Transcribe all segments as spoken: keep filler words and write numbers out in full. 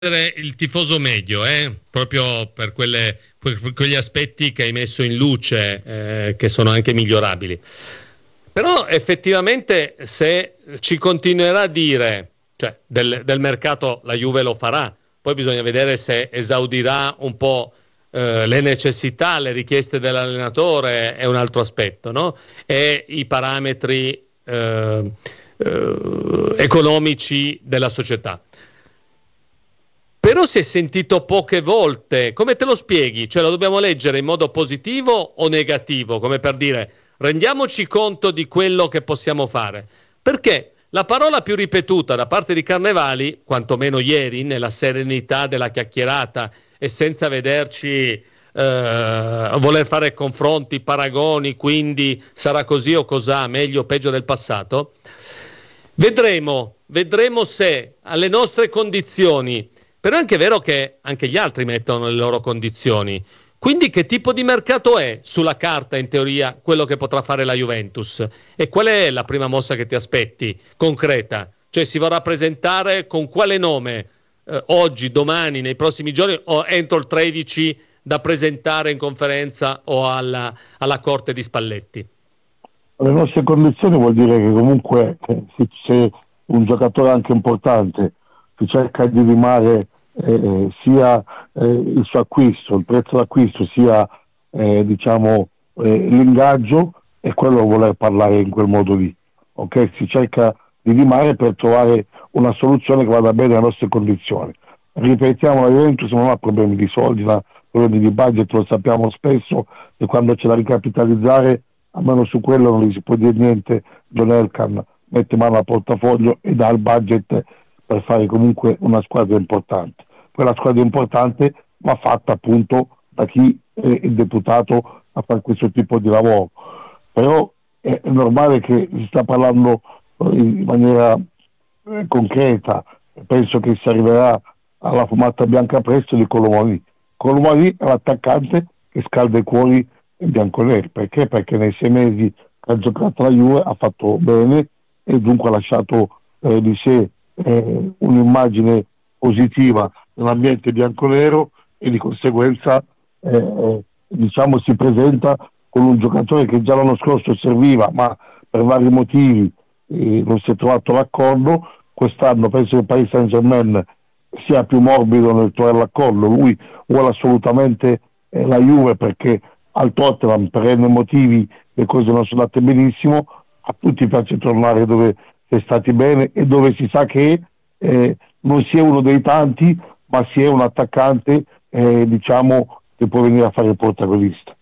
essere il tifoso medio, eh? Proprio per, quelle, per quegli aspetti che hai messo in luce, eh, che sono anche migliorabili. Però effettivamente se ci continuerà a dire, cioè del, del mercato la Juve lo farà, poi bisogna vedere se esaudirà un po' eh, le necessità, le richieste dell'allenatore, è un altro aspetto, no? E i parametri eh, eh, economici della società. Però si è sentito poche volte, come te lo spieghi? Cioè lo dobbiamo leggere in modo positivo o negativo? Come per dire, rendiamoci conto di quello che possiamo fare. Perché la parola più ripetuta da parte di Carnevali, quantomeno ieri, nella serenità della chiacchierata e senza vederci eh, voler fare confronti, paragoni, quindi sarà così o cos'ha, meglio o peggio del passato, vedremo, vedremo se alle nostre condizioni. Però è anche vero che anche gli altri mettono le loro condizioni. Quindi che tipo di mercato è sulla carta, in teoria, quello che potrà fare la Juventus? E qual è la prima mossa che ti aspetti, concreta? Cioè si vorrà presentare con quale nome eh, oggi, domani, nei prossimi giorni o entro il tredici da presentare in conferenza o alla, alla corte di Spalletti? Le nostre condizioni vuol dire che comunque eh, se c'è un giocatore anche importante si cerca di rimare eh, sia eh, il suo acquisto, il prezzo d'acquisto, sia eh, diciamo eh, l'ingaggio, e quello voler parlare in quel modo lì. Ok? Si cerca di rimare per trovare una soluzione che vada bene alle nostre condizioni. Ripetiamo, la Juventus non ha problemi di soldi, ha problemi di budget, lo sappiamo spesso, e quando c'è da ricapitalizzare, almeno su quello non gli si può dire niente. John Elkann mette mano al portafoglio e dà il budget per fare comunque una squadra importante. Quella squadra importante va fatta appunto da chi è deputato a fare questo tipo di lavoro. Però è normale che si sta parlando in maniera concreta, penso che si arriverà alla fumata bianca presto di Colomani. Colomani è l'attaccante che scalda i cuori bianconeri. Perché? Perché nei sei mesi che ha giocato la Juve ha fatto bene e dunque ha lasciato eh, di sé eh, un'immagine positiva nell'ambiente bianconero, e di conseguenza eh, diciamo si presenta con un giocatore che già l'anno scorso serviva, ma per vari motivi eh, non si è trovato l'accordo. Quest'anno penso che il Paris Saint-Germain sia più morbido nel trovare l'accordo. Lui vuole assolutamente eh, la Juve perché al Tottenham per n motivi le cose non sono andate benissimo. A tutti piace tornare dove si è stati bene e dove si sa che eh, non si è uno dei tanti, ma si è un attaccante eh, diciamo che può venire a fare il protagonista.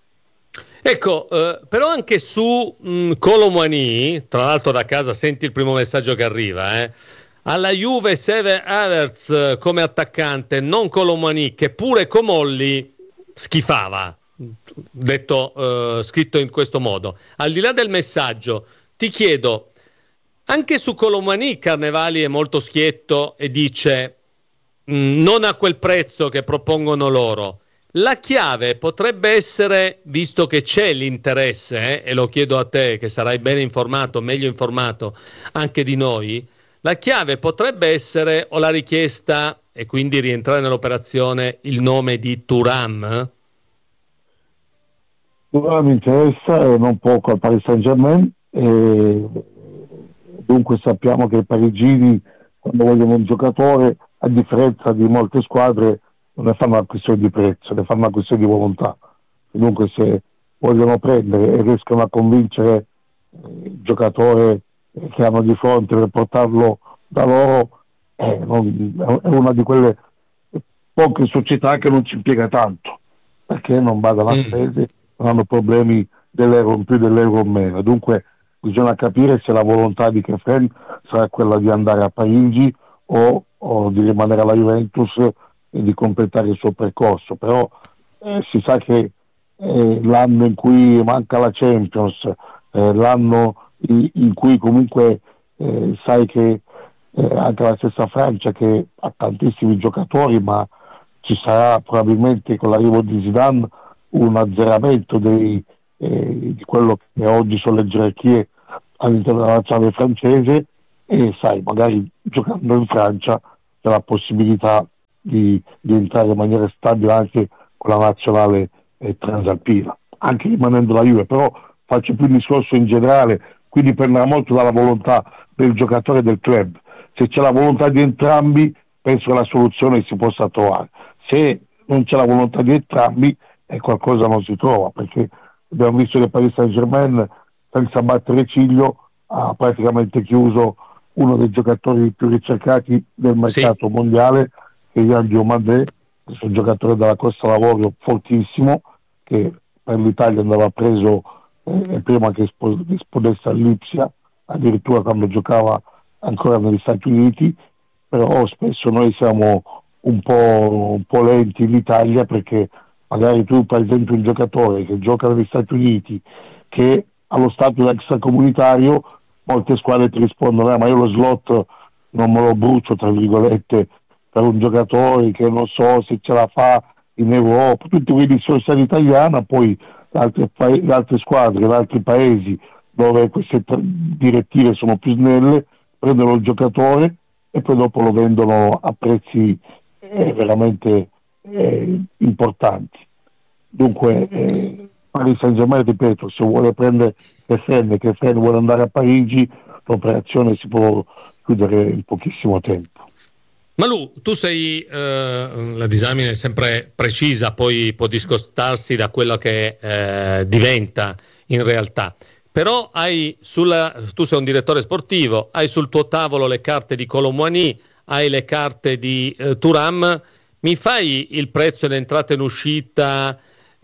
Ecco, eh, però anche su mh, Colomani, tra l'altro da casa senti il primo messaggio che arriva, eh. Alla Juve serve Havertz eh, come attaccante, non Colomani, che pure Comolli schifava, detto eh, scritto in questo modo. Al di là del messaggio, ti chiedo, anche su Colomani Carnevali è molto schietto e dice mh, non a quel prezzo che propongono loro. La chiave potrebbe essere, visto che c'è l'interesse, eh, e lo chiedo a te che sarai ben informato, meglio informato anche di noi, la chiave potrebbe essere o la richiesta e quindi rientrare nell'operazione il nome di Thuram? Thuram mi interessa e non poco al Paris Saint-Germain, e dunque sappiamo che i parigini quando vogliono un giocatore, a differenza di molte squadre, non ne fanno una questione di prezzo, ne fanno una questione di volontà. Dunque se vogliono prendere e riescono a convincere il giocatore che hanno di fronte per portarlo da loro, eh, non, è una di quelle poche società che non ci impiega tanto, perché non va dalla spesa, mm. non hanno problemi dell'euro in più, dell'euro in meno. Dunque bisogna capire se la volontà di Kefren sarà quella di andare a Parigi o, o di rimanere alla Juventus e di completare il suo percorso. Però eh, si sa che eh, l'anno in cui manca la Champions, eh, l'anno in, in cui comunque eh, sai che eh, anche la stessa Francia che ha tantissimi giocatori, ma ci sarà probabilmente con l'arrivo di Zidane un azzeramento dei, eh, di quello che oggi sono le gerarchie all'interno della nazionale francese, e sai, magari giocando in Francia c'è la possibilità di, di entrare in maniera stabile anche con la nazionale eh, transalpina, anche rimanendo la Juve. Però faccio più un discorso in generale, qui dipenderà molto dalla volontà del giocatore e del club. Se c'è la volontà di entrambi, penso che la soluzione si possa trovare. Se non c'è la volontà di entrambi, eh, qualcosa non si trova, perché abbiamo visto che Paris Saint-Germain, senza battere ciglio, ha praticamente chiuso uno dei giocatori più ricercati del mercato sì. mondiale, che è Yann Diomandé, un giocatore della Costa Lavorio fortissimo, che per l'Italia andava preso eh, prima che esplodesse all'Ipsia, addirittura quando giocava ancora negli Stati Uniti. Però spesso noi siamo un po', un po' lenti in Italia, perché magari tu per esempio un giocatore che gioca negli Stati Uniti, che ha lo status extracomunitario, molte squadre ti rispondono eh, ma io lo slot non me lo brucio, tra virgolette, per un giocatore che non so se ce la fa in Europa, tutti quei discorsi italiana. Poi le altre, pa- le altre squadre, gli altri paesi dove queste tra- direttive sono più snelle, prendono il giocatore e poi dopo lo vendono a prezzi eh, veramente eh, importanti. Dunque eh, Paris Saint-Germain, ripeto, se vuole prendere che Fren, che Fren vuole andare a Parigi, l'operazione si può chiudere in pochissimo tempo. Malù, tu sei, eh, la disamina è sempre precisa, poi può discostarsi da quello che eh, diventa in realtà, però hai sulla, tu sei un direttore sportivo, hai sul tuo tavolo le carte di Kolo Muani, hai le carte di eh, Thuram. Mi fai il prezzo in entrata e in uscita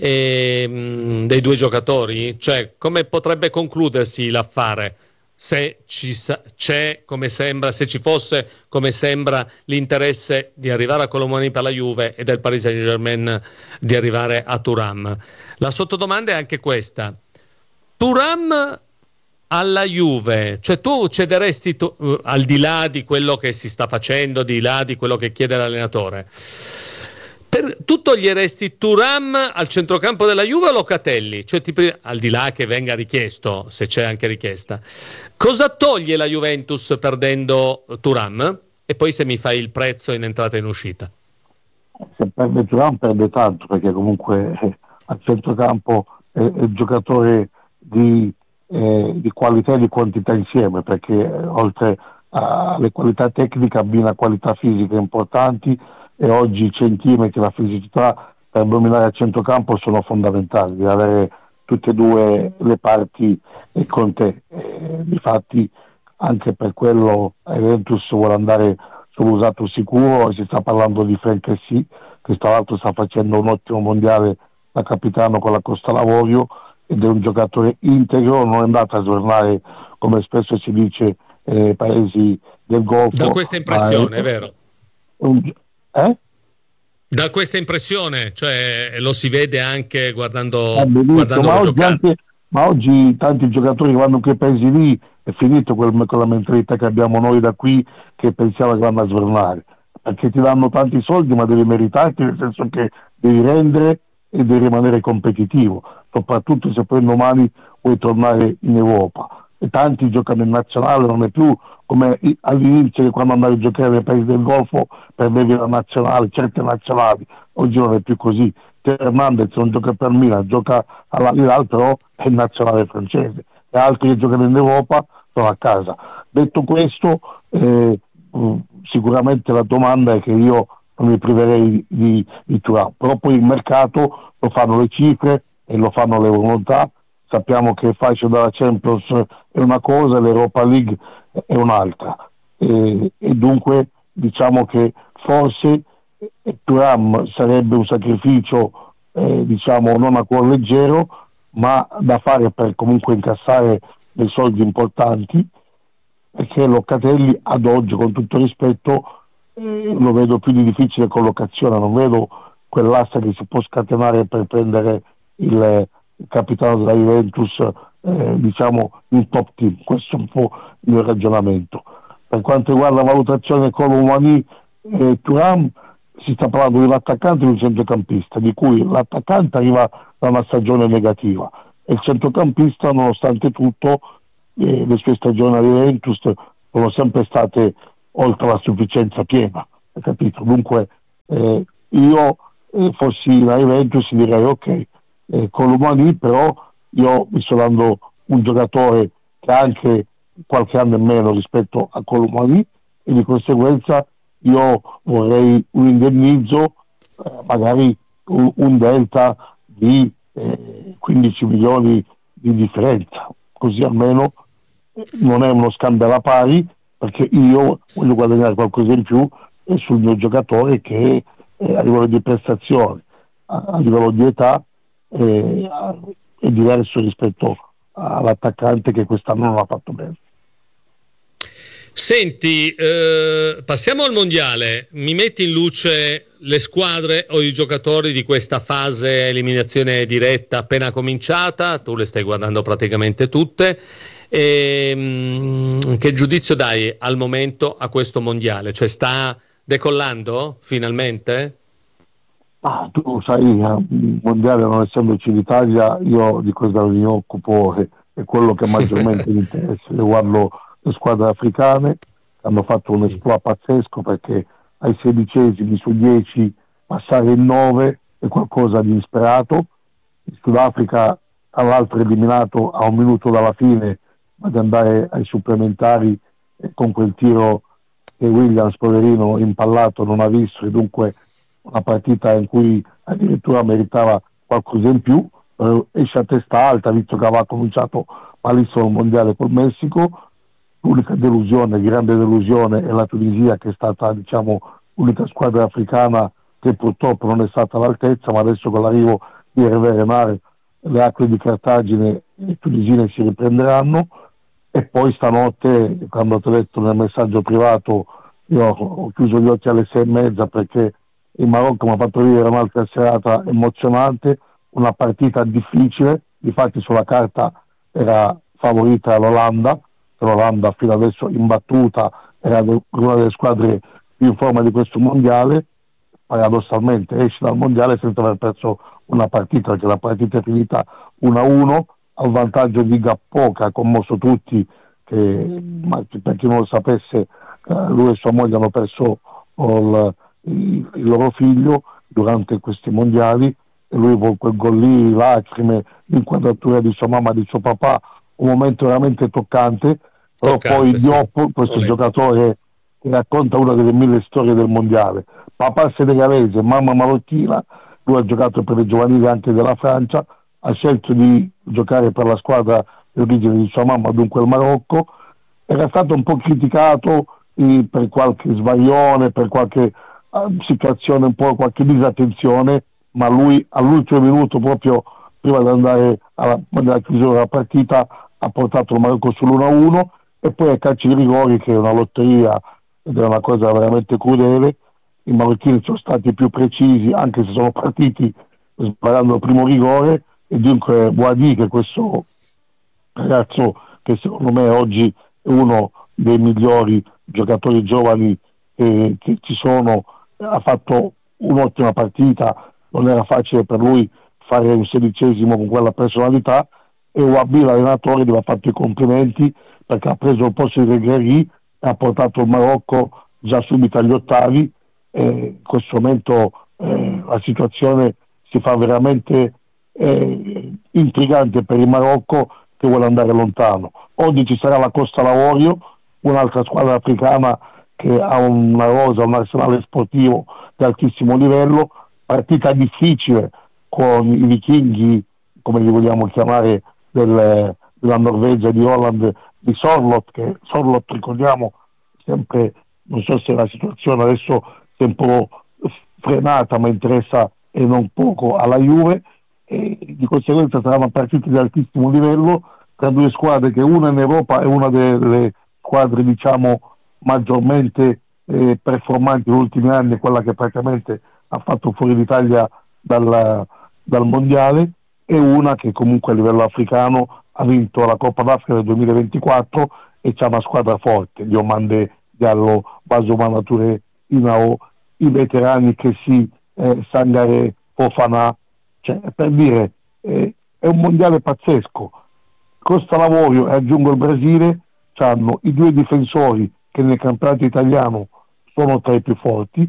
eh, mh, dei due giocatori? Cioè, come potrebbe concludersi l'affare? Se ci sa- c'è, come sembra, se ci fosse, come sembra, l'interesse di arrivare a Kolo Muani per la Juve e del Paris Saint-Germain di arrivare a Thuram. La sottodomanda è anche questa. Thuram alla Juve, cioè tu cederesti tu, uh, al di là di quello che si sta facendo, al di là di quello che chiede l'allenatore, per, tu toglieresti Thuram al centrocampo della Juve o Locatelli? Cioè, tipo, al di là che venga richiesto, se c'è anche richiesta, cosa toglie la Juventus perdendo Thuram? E poi se mi fai il prezzo in entrata e in uscita. Se perde Thuram perde tanto, perché comunque eh, al centrocampo è, è il giocatore di, eh, di qualità e di quantità insieme, perché eh, oltre alle qualità tecniche abbina qualità fisiche importanti, e oggi i centimetri, la fisicità per dominare il centrocampo sono fondamentali, di avere tutte e due le parti con te. Eh, difatti anche per quello Juventus vuole andare sull'usato sicuro, e si sta parlando di Frank Kessie, che tra l'altro sta facendo un ottimo mondiale da capitano con la Costa Lavorio, ed è un giocatore integro, non è andato a svernare come spesso si dice eh, paesi del Golfo. Da questa impressione, è, è vero? Un, eh? Da questa impressione, cioè lo si vede anche guardando, eh, guardando ma, oggi giocare. Anche, ma oggi tanti giocatori che vanno in quei paesi lì, è finito quel, quella mentalità che abbiamo noi da qui, che pensiamo che vanno a svernare, perché ti danno tanti soldi ma devi meritarti, nel senso che devi rendere e devi rimanere competitivo, soprattutto se poi domani vuoi tornare in Europa. E tanti giocano in nazionale, non è più come all'inizio, che quando andavi a giocare nei paesi del Golfo perdevi la nazionale, certe nazionali. Oggi non è più così. Teo Hernandez non gioca per Milan, gioca all'Al, però è in nazionale francese, e altri che giocano in Europa sono a casa. Detto questo, eh, sicuramente la domanda è che io non mi priverei di, di Thuram, però poi il mercato lo fanno le cifre e lo fanno le volontà. Sappiamo che faccio dalla Champions è una cosa, l'Europa League è un'altra, e, e dunque diciamo che forse Thuram sarebbe un sacrificio eh, diciamo non a cuor leggero, ma da fare per comunque incassare dei soldi importanti, perché Locatelli ad oggi, con tutto rispetto, eh, lo vedo più di difficile collocazione, non vedo quell'asta che si può scatenare per prendere il il capitano della Juventus, eh, diciamo in top team. Questo è un po' il mio ragionamento. Per quanto riguarda la valutazione Kolo Muani e Thuram, si sta parlando di un attaccante e di un centrocampista, di cui l'attaccante arriva da una stagione negativa e il centrocampista, nonostante tutto, eh, le sue stagioni alla Juventus sono sempre state oltre la sufficienza piena, hai capito? Dunque Eh, io eh, fossi la Juventus direi ok, eh, Colomani però io mi sto dando un giocatore che ha anche qualche anno in meno rispetto a Colomani e di conseguenza io vorrei un indennizzo, eh, magari un, un delta di eh, quindici milioni di differenza, così almeno non è uno scambio alla pari, perché io voglio guadagnare qualcosa in più sul mio giocatore che eh, a livello di prestazione, a, a livello di età eh, è diverso rispetto all'attaccante che quest'anno non ha fatto bene. Senti, eh, passiamo al mondiale. Mi metti in luce le squadre o i giocatori di questa fase eliminazione diretta appena cominciata? Tu le stai guardando praticamente tutte. E, mh, che giudizio dai al momento a questo mondiale? Cioè sta decollando finalmente? Ah, tu sai, il mondiale non essendoci l'Italia, io di cosa mi occupo è, è quello che maggiormente mi interessa. Io guardo le squadre africane che hanno fatto un Sì. esploit pazzesco, perché ai sedicesimi su dieci passare in nove è qualcosa di insperato. Il Sudafrica all'altro eliminato a un minuto dalla fine, ad andare ai supplementari eh, con quel tiro che Williams, poverino, impallato, non ha visto, e dunque una partita in cui addirittura meritava qualcosa in più, eh, esce a testa alta, visto che aveva cominciato malissimo il mondiale col Messico. L'unica delusione, grande delusione, è la Tunisia, che è stata, diciamo, l'unica squadra africana che purtroppo non è stata all'altezza, ma adesso con l'arrivo di Hervé Renard le acque di Cartagine e tunisine si riprenderanno. E poi stanotte, quando ti ho detto nel messaggio privato, io ho chiuso gli occhi alle sei e mezza perché il Marocco mi ha fatto vivere un'altra serata emozionante, una partita difficile. Difatti sulla carta era favorita l'Olanda, l'Olanda fino adesso imbattuta, era una delle squadre più in forma di questo mondiale. Paradossalmente esce dal mondiale senza aver perso una partita, perché la partita è finita uno a uno al vantaggio di Gakpo, che ha commosso tutti, che, ma per chi non lo sapesse, eh, lui e sua moglie hanno perso il, il, il loro figlio durante questi mondiali, e lui con quel gol lì, lacrime, l'inquadratura di sua mamma e di suo papà, un momento veramente toccante. Però Toccante, poi sì. Diop, questo Olè. giocatore che racconta una delle mille storie del mondiale, papà senegalese, mamma marocchina, lui ha giocato per le giovanili anche della Francia, ha scelto di giocare per la squadra di origine di sua mamma, dunque il Marocco. Era stato un po' criticato eh, per qualche sbaglione, per qualche uh, situazione, un po' qualche disattenzione, ma lui all'ultimo minuto, proprio prima di andare alla, alla chiusura della partita, ha portato il Marocco sull'uno a uno, e poi a calci di rigori, che è una lotteria ed è una cosa veramente crudele. I marocchini sono stati più precisi, anche se sono partiti sbagliando il primo rigore, e dunque Boadi, che questo ragazzo che secondo me oggi è uno dei migliori giocatori giovani eh, che ci sono, ha fatto un'ottima partita. Non era facile per lui fare un sedicesimo con quella personalità, e Wabi, l'allenatore, gli ha fatto i complimenti perché ha preso il posto di Regragui e ha portato il Marocco già subito agli ottavi. Eh, in questo momento eh, la situazione si fa veramente eh, intrigante per il Marocco, che vuole andare lontano. Oggi ci sarà la Costa Lavorio, un'altra squadra africana che ha una rosa, un arsenale sportivo di altissimo livello. Partita difficile con i vichinghi, come li vogliamo chiamare, del, della Norvegia, di Holland, di Sorlot, che Sorlot, ricordiamo, sempre, non so se la situazione adesso è un po' frenata, ma interessa e non poco alla Juve, e di conseguenza saranno partite di altissimo livello tra due squadre, che una in Europa è una delle squadre, diciamo, maggiormente eh, performanti negli ultimi anni, quella che praticamente ha fatto fuori l'Italia dal, dal mondiale, e una che comunque a livello africano ha vinto la Coppa d'Africa del duemilaventiquattro e c'ha una squadra forte, Diomande, Diallo, Basomana Touré, Inao, i veterani che si eh, Sangare, Fofana, cioè, per dire, eh, è un mondiale pazzesco. Costa Lavorio, e aggiungo il Brasile, hanno i due difensori che nel campionato italiano sono tra i più forti,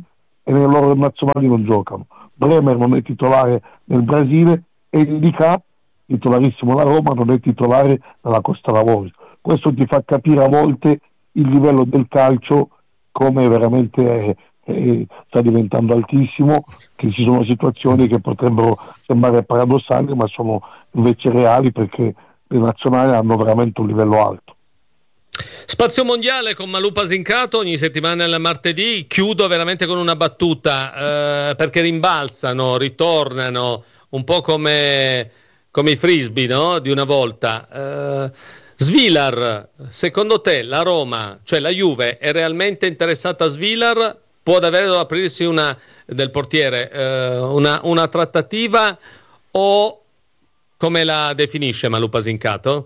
e nelle loro nazionali non giocano. Bremer non è titolare nel Brasile e Indica, titolarissimo la Roma, non è titolare nella Costa d'Avorio. Questo ti fa capire a volte il livello del calcio come veramente è, è, sta diventando altissimo, che ci sono situazioni che potrebbero sembrare paradossali ma sono invece reali, perché le nazionali hanno veramente un livello alto. Spazio mondiale con Malù Pasincato ogni settimana il martedì. Chiudo veramente con una battuta, eh, perché rimbalzano, ritornano un po' come, come i frisbee, no? Di una volta. eh, Svilar, secondo te la Roma, cioè la Juve, è realmente interessata a Svilar? Può davvero aprirsi una del portiere eh, una, una trattativa, o come la definisce Malù Pasincato?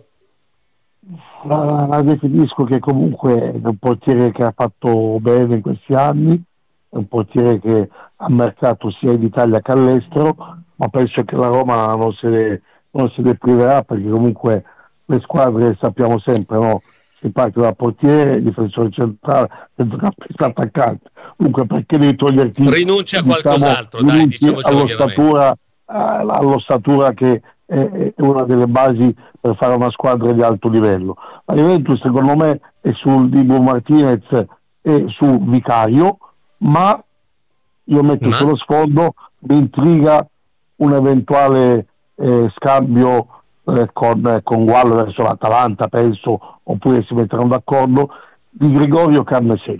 La, la definisco che comunque è un portiere che ha fatto bene in questi anni, è un portiere che ha mercato sia in Italia che all'estero, ma penso che la Roma non se ne, non se ne priverà, perché comunque le squadre sappiamo sempre, no? Si parte da portiere, difensore centrale, centrocampista, attaccante. Comunque perché devi toglierti, rinuncia a diciamo, qualcos'altro, dai, diciamocelo all'ossatura, all'ossatura che è una delle basi per fare una squadra di alto livello. La Juventus secondo me è sul Dibu Martinez e su Vicario, ma io metto ma? sullo sfondo, mi intriga un eventuale eh, scambio eh, con, eh, con Guallo verso l'Atalanta, penso, oppure si metteranno d'accordo, di Gregorio Carnesetti.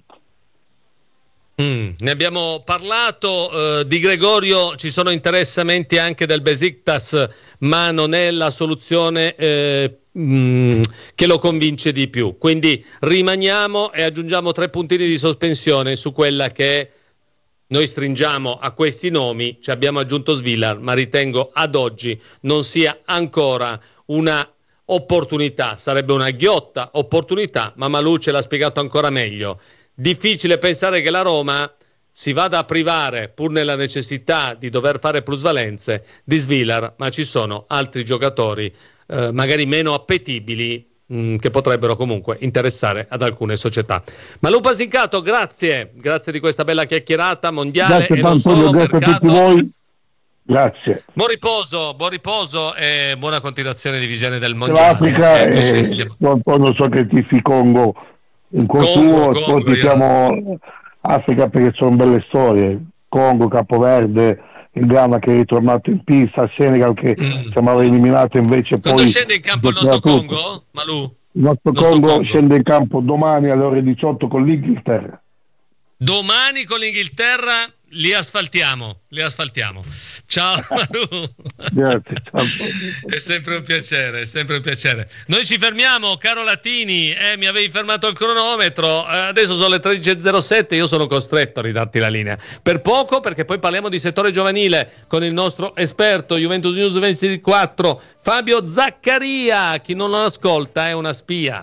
Mm, ne abbiamo parlato, eh, di Gregorio ci sono interessamenti anche del Besiktas, ma non è la soluzione eh, mm, che lo convince di più, quindi rimaniamo e aggiungiamo tre puntini di sospensione su quella che noi stringiamo a questi nomi. Ci abbiamo aggiunto Svilar, ma ritengo ad oggi non sia ancora una opportunità, sarebbe una ghiotta opportunità, ma Malù ce l'ha spiegato ancora meglio. Difficile pensare che la Roma si vada a privare, pur nella necessità di dover fare plusvalenze, di Svilar, ma ci sono altri giocatori eh, magari meno appetibili mh, che potrebbero comunque interessare ad alcune società. Malù Pasincato, grazie, grazie di questa bella chiacchierata mondiale. Grazie e non Antonio, solo, grazie mercato. a tutti voi. Grazie. Buon riposo, buon riposo e buona continuazione di visione del mondiale. L'Africa, eh, eh, Antonio, so che tifi Congo in Congo, poi tifiamo Africa perché sono belle storie. Congo, Capoverde, il Ghana che è ritornato in pista, Senegal che mm. sembrava eliminato invece. Quando poi scende in campo il nostro tutto. Congo, Malù? Il nostro, nostro Congo, Congo scende in campo domani alle ore diciotto con l'Inghilterra. Domani con l'Inghilterra li asfaltiamo, li asfaltiamo. Ciao Malù. Grazie, ciao. È sempre un piacere, è sempre un piacere. Noi ci fermiamo, caro Latini, eh, mi avevi fermato il cronometro, eh, adesso sono le tredici e zero sette, io sono costretto a ridarti la linea. Per poco, perché poi parliamo di settore giovanile con il nostro esperto Juventus News ventiquattro, Fabio Zaccaria. Chi non lo ascolta è una spia.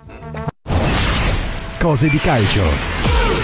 Cose di calcio.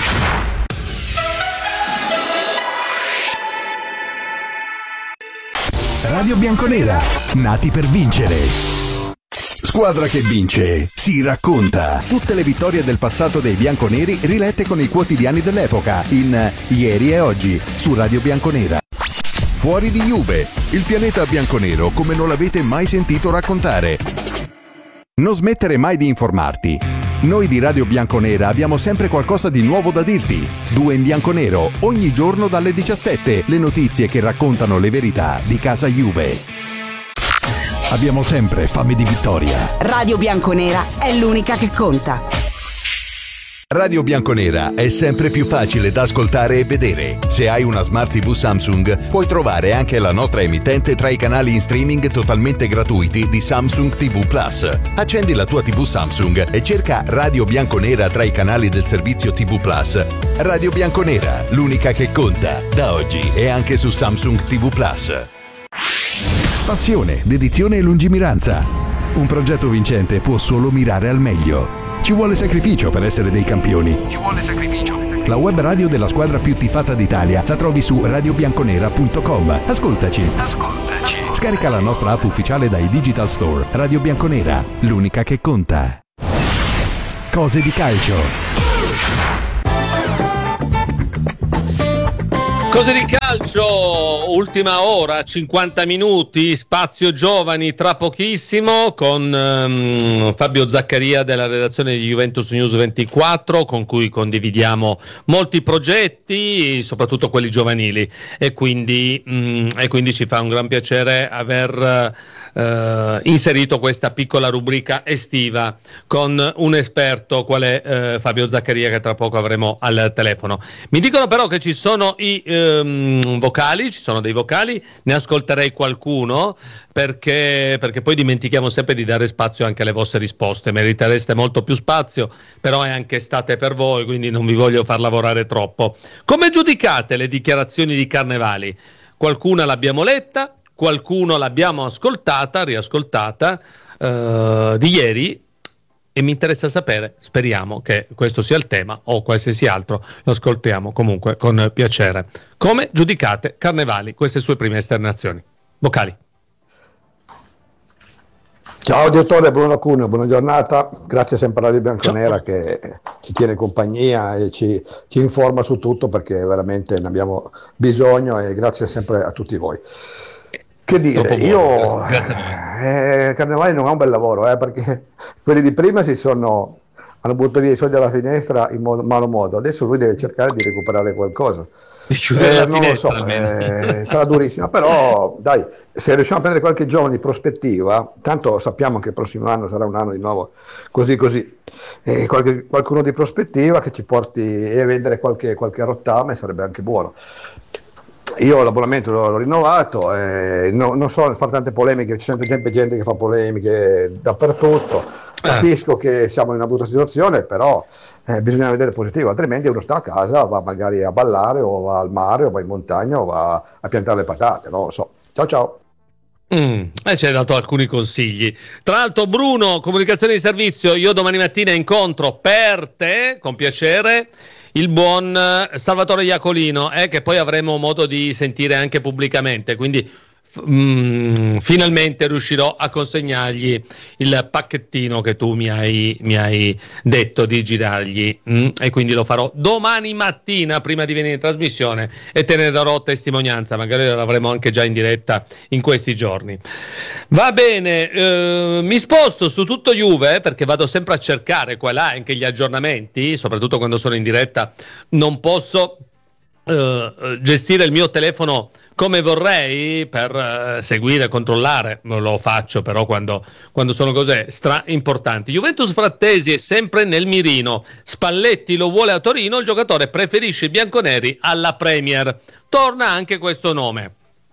Radio Bianconera, nati per vincere. Squadra che vince, si racconta. Tutte le vittorie del passato dei bianconeri rilette con i quotidiani dell'epoca in Ieri e Oggi su Radio Bianconera. Fuori di Juve, il pianeta bianconero come non l'avete mai sentito raccontare. Non smettere mai di informarti. Noi di Radio Bianconera abbiamo sempre qualcosa di nuovo da dirti. Due in bianconero, ogni giorno dalle diciassette, le notizie che raccontano le verità di casa Juve. Abbiamo sempre fame di vittoria. Radio Bianconera è l'unica che conta. Radio Bianconera è sempre più facile da ascoltare e vedere. Se hai una Smart tivù Samsung, puoi trovare anche la nostra emittente tra i canali in streaming totalmente gratuiti di Samsung tivù Plus. Accendi la tua tivù Samsung e cerca Radio Bianconera tra i canali del servizio tivù Plus. Radio Bianconera, l'unica che conta, da oggi e anche su Samsung tivù Plus. Passione, dedizione e lungimiranza. Un progetto vincente può solo mirare al meglio. Ci vuole sacrificio per essere dei campioni. Ci vuole sacrificio. La web radio della squadra più tifata d'Italia la trovi su radio bianconera punto com. Ascoltaci. Ascoltaci. Scarica la nostra app ufficiale dai Digital Store. Radio Bianconera, l'unica che conta. Cose di calcio. Cose di calcio, ultima ora, cinquanta minuti, spazio giovani tra pochissimo con um, Fabio Zaccaria della redazione di Juventus News ventiquattro, con cui condividiamo molti progetti, soprattutto quelli giovanili, e quindi, um, e quindi ci fa un gran piacere aver uh, inserito questa piccola rubrica estiva con un esperto quale uh, Fabio Zaccaria, che tra poco avremo al telefono. Mi dicono però che ci sono i um, vocali, ci sono dei vocali, ne ascolterei qualcuno perché, perché poi dimentichiamo sempre di dare spazio anche alle vostre risposte. Meritereste molto più spazio, però è anche estate per voi, quindi non vi voglio far lavorare troppo. Come giudicate le dichiarazioni di Carnevali? Qualcuna l'abbiamo letta, qualcuno l'abbiamo ascoltata, riascoltata uh, di ieri, e mi interessa sapere, speriamo che questo sia il tema o qualsiasi altro, lo ascoltiamo comunque con piacere. Come giudicate Carnevali, queste sue prime esternazioni? Vocali. Ciao direttore, Bruno Cuneo, buona giornata, grazie sempre alla Radio Bianconera che ci tiene compagnia e ci, ci informa su tutto, perché veramente ne abbiamo bisogno, e grazie sempre a tutti voi. Che dire, io eh, Carnevali non ha un bel lavoro, eh, perché quelli di prima si sono hanno buttato via i soldi alla finestra in modo, malo modo, adesso lui deve cercare di recuperare qualcosa. Eh, non lo so, eh, sarà durissima, però dai, se riusciamo a prendere qualche giovane di prospettiva, tanto sappiamo che il prossimo anno sarà un anno di nuovo così così, eh, qualche, qualcuno di prospettiva che ci porti a vendere qualche, qualche rottame sarebbe anche buono. Io l'abbonamento l'ho, l'ho rinnovato, eh, no, non so fare tante polemiche, c'è sempre, sempre gente che fa polemiche dappertutto, capisco che siamo in una brutta situazione, però eh, bisogna vedere positivo, altrimenti uno sta a casa, va magari a ballare o va al mare o va in montagna o va a piantare le patate, non lo so. Ciao ciao. Mm, e ci hai dato alcuni consigli. Tra l'altro, Bruno, comunicazione di servizio, io domani mattina incontro per te, con piacere, il buon Salvatore Iacolino, eh, che poi avremo modo di sentire anche pubblicamente, quindi f- mm, finalmente riuscirò a consegnargli il pacchettino che tu mi hai, mi hai detto di girargli, mm, e quindi lo farò domani mattina prima di venire in trasmissione e te ne darò testimonianza, magari l'avremo anche già in diretta in questi giorni. Va bene, eh, mi sposto su tutto Juve, perché vado sempre a cercare qua e là anche gli aggiornamenti, soprattutto quando sono in diretta non posso eh, gestire il mio telefono come vorrei per eh, seguire, controllare, lo faccio però quando, quando sono cose stra importanti. Juventus Frattesi è sempre nel mirino, Spalletti lo vuole a Torino, il giocatore preferisce i bianconeri alla Premier, torna anche questo nome.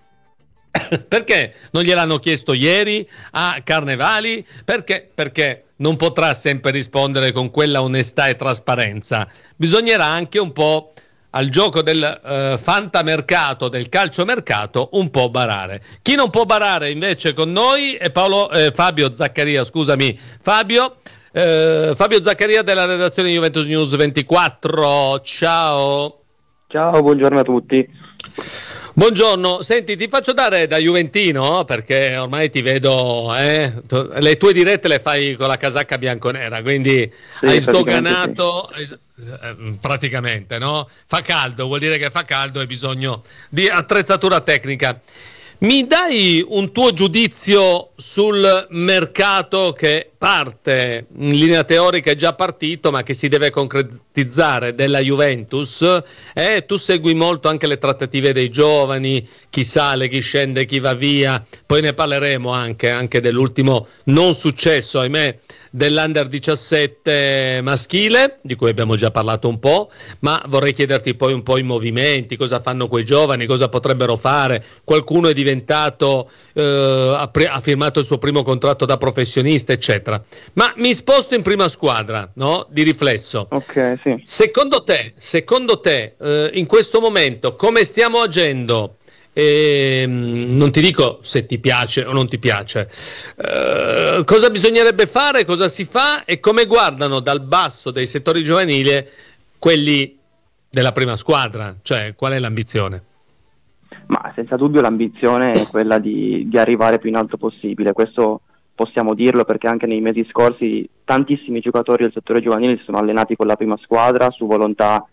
Perché non gliel'hanno chiesto ieri a Carnevali? Perché? Perché non potrà sempre rispondere con quella onestà e trasparenza. Bisognerà anche un po' al gioco del eh, fantamercato, del calciomercato, un po' barare. Chi non può barare invece con noi è Paolo, eh, Fabio Zaccaria, scusami, Fabio, eh, Fabio Zaccaria della redazione Juventus News ventiquattro. Ciao. Ciao, buongiorno a tutti. Buongiorno, senti, ti faccio dare da juventino perché ormai ti vedo, eh, le tue dirette le fai con la casacca bianconera, quindi sì, hai sdoganato sì. eh, praticamente, no? Fa caldo, vuol dire che fa caldo e hai bisogno di attrezzatura tecnica. Mi dai un tuo giudizio sul mercato che parte, in linea teorica è già partito, ma che si deve concretizzare, della Juventus? Eh, tu segui molto anche le trattative dei giovani, chi sale, chi scende, chi va via, poi ne parleremo anche, anche dell'ultimo non successo, ahimè, dell'Under diciassette maschile, di cui abbiamo già parlato un po', ma vorrei chiederti poi un po' i movimenti, cosa fanno quei giovani, cosa potrebbero fare. Qualcuno è diventato, eh, ha, pre- ha firmato il suo primo contratto da professionista, eccetera. Ma mi sposto in prima squadra, no? Di riflesso. Ok, sì. Secondo te, secondo te, eh, in questo momento, come stiamo agendo? E, non ti dico se ti piace o non ti piace, eh, cosa bisognerebbe fare, cosa si fa e come guardano dal basso dei settori giovanili quelli della prima squadra, cioè qual è l'ambizione? Ma senza dubbio l'ambizione è quella di, di arrivare più in alto possibile, questo possiamo dirlo perché anche nei mesi scorsi tantissimi giocatori del settore giovanile si sono allenati con la prima squadra su volontà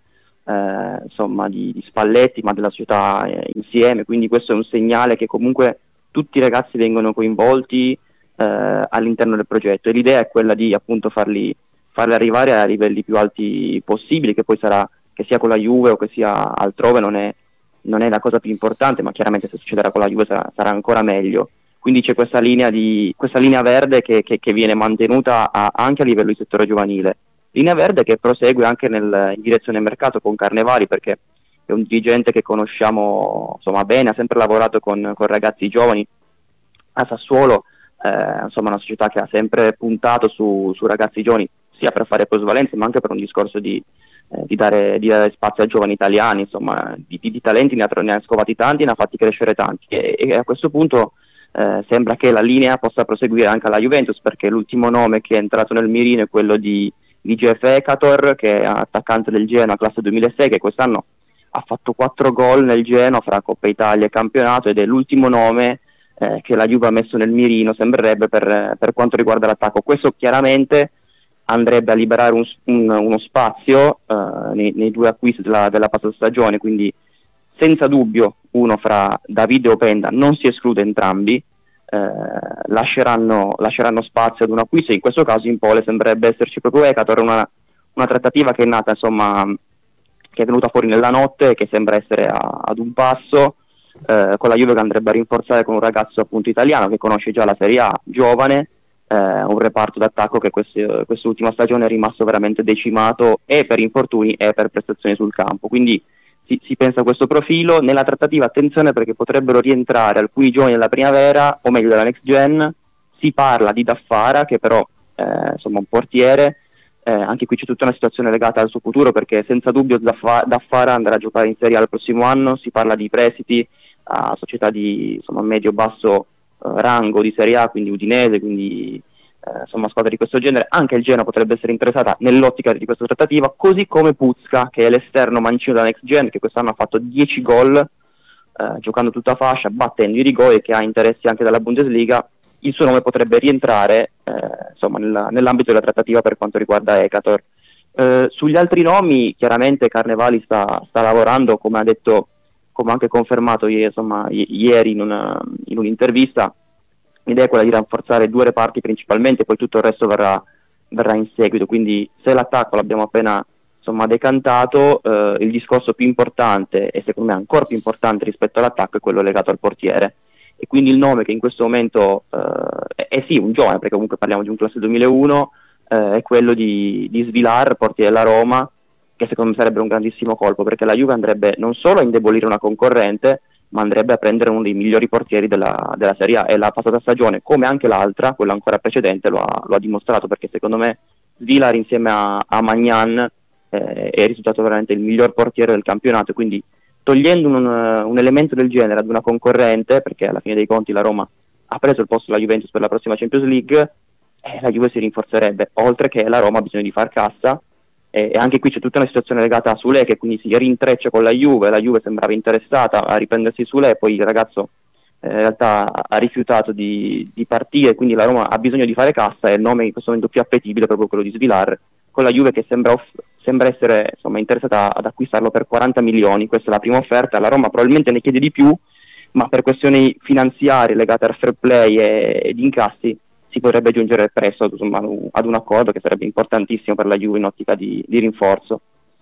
eh, insomma di, di Spalletti, ma della società eh, insieme, quindi questo è un segnale che comunque tutti i ragazzi vengono coinvolti eh, all'interno del progetto, e l'idea è quella di appunto farli, farli arrivare a livelli più alti possibili, che poi sarà, che sia con la Juve o che sia altrove, non è, non è la cosa più importante, ma chiaramente se succederà con la Juve sarà, sarà ancora meglio. Quindi c'è questa linea, di, questa linea verde che, che, che viene mantenuta a, anche a livello di settore giovanile. Linea verde che prosegue anche nel, in direzione mercato con Carnevali, perché è un dirigente che conosciamo insomma bene, ha sempre lavorato con, con ragazzi giovani a Sassuolo, eh, insomma una società che ha sempre puntato su, su ragazzi giovani, sia per fare plusvalenze ma anche per un discorso di, eh, di, dare, di dare spazio a giovani italiani, insomma di, di, di talenti ne ha, ne ha scovati tanti, ne ha fatti crescere tanti, e, e a questo punto eh, sembra che la linea possa proseguire anche alla Juventus, perché l'ultimo nome che è entrato nel mirino è quello di, di Jeff Ekator, che è attaccante del Genoa classe duemilasei, che quest'anno ha fatto quattro gol nel Genoa fra Coppa Italia e campionato, ed è l'ultimo nome eh, che la Juve ha messo nel mirino, sembrerebbe, per, per quanto riguarda l'attacco. Questo chiaramente andrebbe a liberare un, un, uno spazio eh, nei, nei due acquisti della, della passata stagione, quindi senza dubbio uno fra Davide e Openda, non si esclude entrambi, eh, lasceranno, lasceranno spazio ad un acquisto. In questo caso in pole sembrerebbe esserci proprio Ekator, una, una trattativa che è nata, insomma, che è venuta fuori nella notte e che sembra essere a, ad un passo, eh, con la Juve che andrebbe a rinforzare con un ragazzo appunto italiano che conosce già la Serie A, giovane, eh, un reparto d'attacco che questi, quest'ultima stagione è rimasto veramente decimato e per infortuni e per prestazioni sul campo, quindi si, si pensa a questo profilo. Nella trattativa attenzione, perché potrebbero rientrare alcuni giovani della primavera, o meglio della next gen. Si parla di Daffara, che però eh, insomma un portiere. Eh, anche qui c'è tutta una situazione legata al suo futuro, perché senza dubbio Daffara andrà a giocare in Serie A il prossimo anno. Si parla di prestiti a società di insomma medio-basso eh, rango di Serie A, quindi Udinese, quindi eh, insomma squadre di questo genere. Anche il Genoa potrebbe essere interessata nell'ottica di questa trattativa, così come Puzka, che è l'esterno mancino della Next Gen, che quest'anno ha fatto dieci gol eh, giocando tutta fascia, battendo i rigori, e che ha interessi anche dalla Bundesliga. Il suo nome potrebbe rientrare eh, insomma nella, nell'ambito della trattativa per quanto riguarda Ekator. Eh, sugli altri nomi chiaramente Carnevali sta, sta lavorando, come ha detto, come ha anche confermato ieri, insomma, i- ieri in, una, in un'intervista. L'idea è quella di rafforzare due reparti principalmente, poi tutto il resto verrà, verrà in seguito. Quindi se l'attacco l'abbiamo appena insomma decantato, eh, il discorso più importante, e secondo me ancora più importante rispetto all'attacco, è quello legato al portiere. E quindi il nome che in questo momento eh, è, è sì un giovane, perché comunque parliamo di un classe duemilauno, eh, è quello di, di Svilar, portiere della Roma, che secondo me sarebbe un grandissimo colpo, perché la Juve andrebbe non solo a indebolire una concorrente, ma andrebbe a prendere uno dei migliori portieri della, della Serie A, e la passata stagione, come anche l'altra, quella ancora precedente, lo ha, lo ha dimostrato, perché secondo me Svilar insieme a, a Magnan eh, è risultato veramente il miglior portiere del campionato. Quindi togliendo un, un elemento del genere ad una concorrente, perché alla fine dei conti la Roma ha preso il posto della Juventus per la prossima Champions League, eh, la Juve si rinforzerebbe, oltre che la Roma ha bisogno di far cassa, eh, e anche qui c'è tutta una situazione legata a Sule, che quindi si rintreccia con la Juve. La Juve sembrava interessata a riprendersi Sule, poi il ragazzo eh, in realtà ha rifiutato di, di partire, quindi la Roma ha bisogno di fare cassa, e il nome in questo momento più appetibile è proprio quello di Svilar, con la Juve che sembra, off- sembra essere insomma interessata ad acquistarlo per quaranta milioni. Questa è la prima offerta. La Roma probabilmente ne chiede di più, ma per questioni finanziarie legate al fair play e, e di incassi si potrebbe giungere presto insomma, ad un accordo che sarebbe importantissimo per la Juve in ottica di, di rinforzo.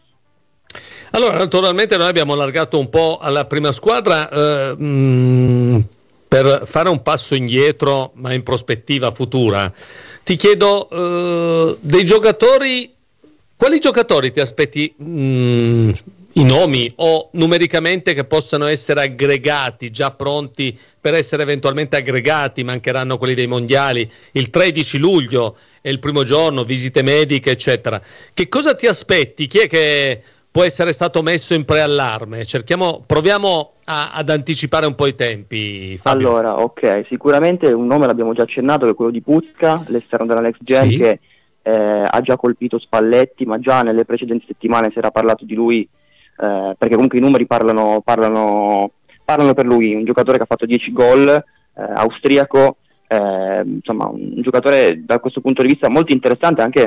Allora, naturalmente noi abbiamo allargato un po' alla prima squadra eh, mh, per fare un passo indietro, ma in prospettiva futura. Ti chiedo eh, dei giocatori, quali giocatori ti aspetti, mh, i nomi o numericamente, che possano essere aggregati, già pronti per essere eventualmente aggregati? Mancheranno quelli dei mondiali, il tredici luglio è il primo giorno, visite mediche eccetera. Che cosa ti aspetti? Chi è che può essere stato messo in preallarme? Cerchiamo, proviamo a, ad anticipare un po' i tempi, Fabio. Allora, ok, sicuramente un nome l'abbiamo già accennato, che è quello di Puzka, l'esterno della Next Gen, Sì. che eh, ha già colpito Spalletti, ma già nelle precedenti settimane si era parlato di lui, eh, perché comunque i numeri parlano, parlano, parlano per lui. Un giocatore che ha fatto dieci gol, eh, austriaco, eh, insomma un giocatore da questo punto di vista molto interessante, anche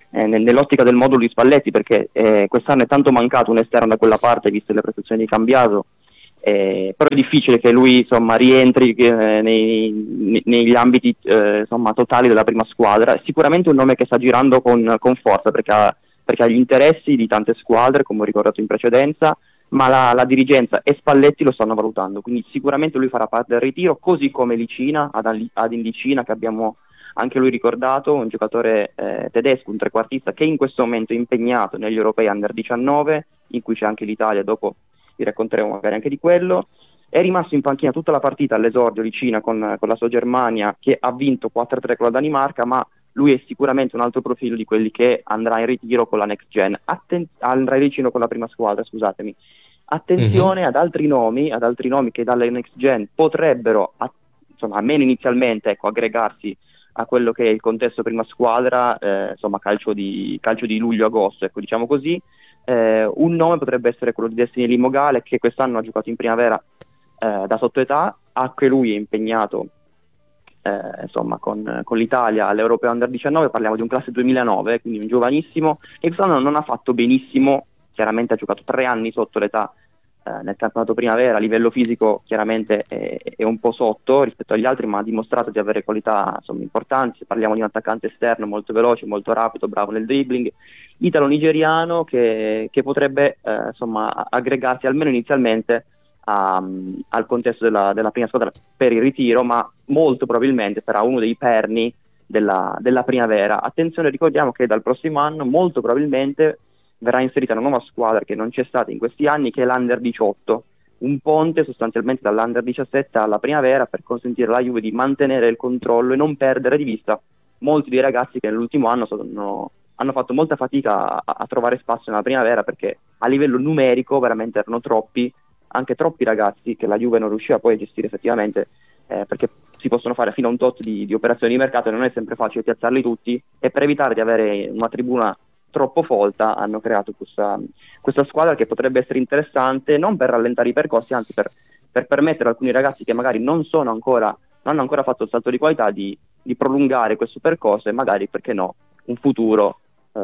eh, nell'ottica del modulo di Spalletti, perché eh, quest'anno è tanto mancato un esterno da quella parte, viste le prestazioni di Cambiaso, eh, però è difficile che lui insomma rientri eh, nei, negli ambiti eh, insomma totali della prima squadra. È sicuramente un nome che sta girando con, con forza, perché ha, perché ha gli interessi di tante squadre, come ho ricordato in precedenza, ma la, la dirigenza e Spalletti lo stanno valutando, quindi sicuramente lui farà parte del ritiro, così come Licina, ad, ad Indicina, che abbiamo anche lui ricordato, un giocatore eh, tedesco, un trequartista che in questo momento è impegnato negli europei under diciannove, in cui c'è anche l'Italia, dopo vi racconteremo magari anche di quello. È rimasto in panchina tutta la partita all'esordio Licina con, con la sua Germania, che ha vinto quattro a tre con la Danimarca, ma lui è sicuramente un altro profilo di quelli che andrà in ritiro con la next gen, Atten- andrà in ritiro con la prima squadra, scusatemi. Attenzione mm-hmm. ad altri nomi, ad altri nomi che dalle next gen potrebbero, a, insomma, almeno inizialmente, ecco, aggregarsi a quello che è il contesto prima squadra, eh, insomma, calcio di, calcio di luglio-agosto, ecco, diciamo così. Eh, un nome potrebbe essere quello di Destiny Limogale, che quest'anno ha giocato in primavera eh, da sottoetà, anche lui è impegnato eh, insomma con, con l'Italia all'Europeo Under diciannove, parliamo di un classe duemilanove, quindi un giovanissimo, e quest'anno non ha fatto benissimo, chiaramente ha giocato tre anni sotto l'età eh, nel campionato primavera, a livello fisico chiaramente è, è un po' sotto rispetto agli altri, ma ha dimostrato di avere qualità insomma importanti. Parliamo di un attaccante esterno molto veloce, molto rapido, bravo nel dribbling, italo-nigeriano che, che potrebbe eh, insomma aggregarsi almeno inizialmente a, al contesto della, della prima squadra per il ritiro, ma molto probabilmente sarà uno dei perni della, della primavera. Attenzione, ricordiamo che dal prossimo anno molto probabilmente verrà inserita una nuova squadra che non c'è stata in questi anni, che è l'Under diciotto, un ponte sostanzialmente dall'Under diciassette alla primavera per consentire alla Juve di mantenere il controllo e non perdere di vista molti dei ragazzi che nell'ultimo anno sono, hanno fatto molta fatica a, a trovare spazio nella primavera, perché a livello numerico veramente erano troppi, anche troppi ragazzi che la Juve non riusciva poi a gestire effettivamente, eh, perché si possono fare fino a un tot di, di operazioni di mercato e non è sempre facile piazzarli tutti, e per evitare di avere una tribuna troppo folta hanno creato questa, questa squadra che potrebbe essere interessante, non per rallentare i percorsi, anzi per, per permettere a alcuni ragazzi che magari non sono ancora, non hanno ancora fatto il salto di qualità di, di prolungare questo percorso e magari, perché no, un futuro eh,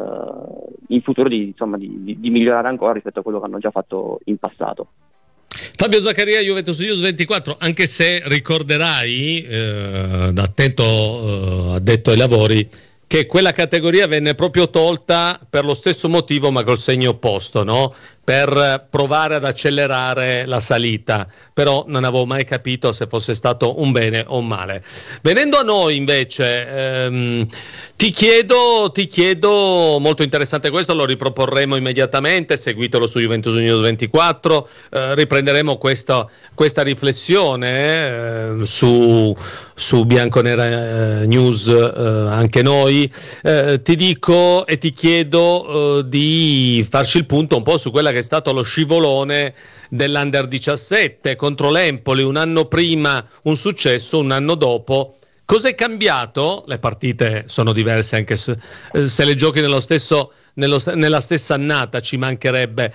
in futuro di, insomma, di, di, di migliorare ancora rispetto a quello che hanno già fatto in passato. Fabio Zaccaria, Juventus News ventiquattro, anche se ricorderai, eh, da attento eh, addetto ai lavori, che quella categoria venne proprio tolta per lo stesso motivo ma col segno opposto, no? Per provare ad accelerare la salita, però non avevo mai capito se fosse stato un bene o un male. Venendo a noi invece, ehm, ti chiedo, ti chiedo, molto interessante questo, lo riproporremo immediatamente, seguitelo su Juventus News ventiquattro, eh, riprenderemo questa, questa riflessione eh, su, su Bianconera eh, News eh, anche noi. Eh, ti dico e ti chiedo eh, di farci il punto un po' su quella che è stato lo scivolone dell'Under diciassette contro l'Empoli, un anno prima un successo, un anno dopo cos'è cambiato? Le partite sono diverse anche se, se le giochi nello stesso, nello, nella stessa annata, ci mancherebbe.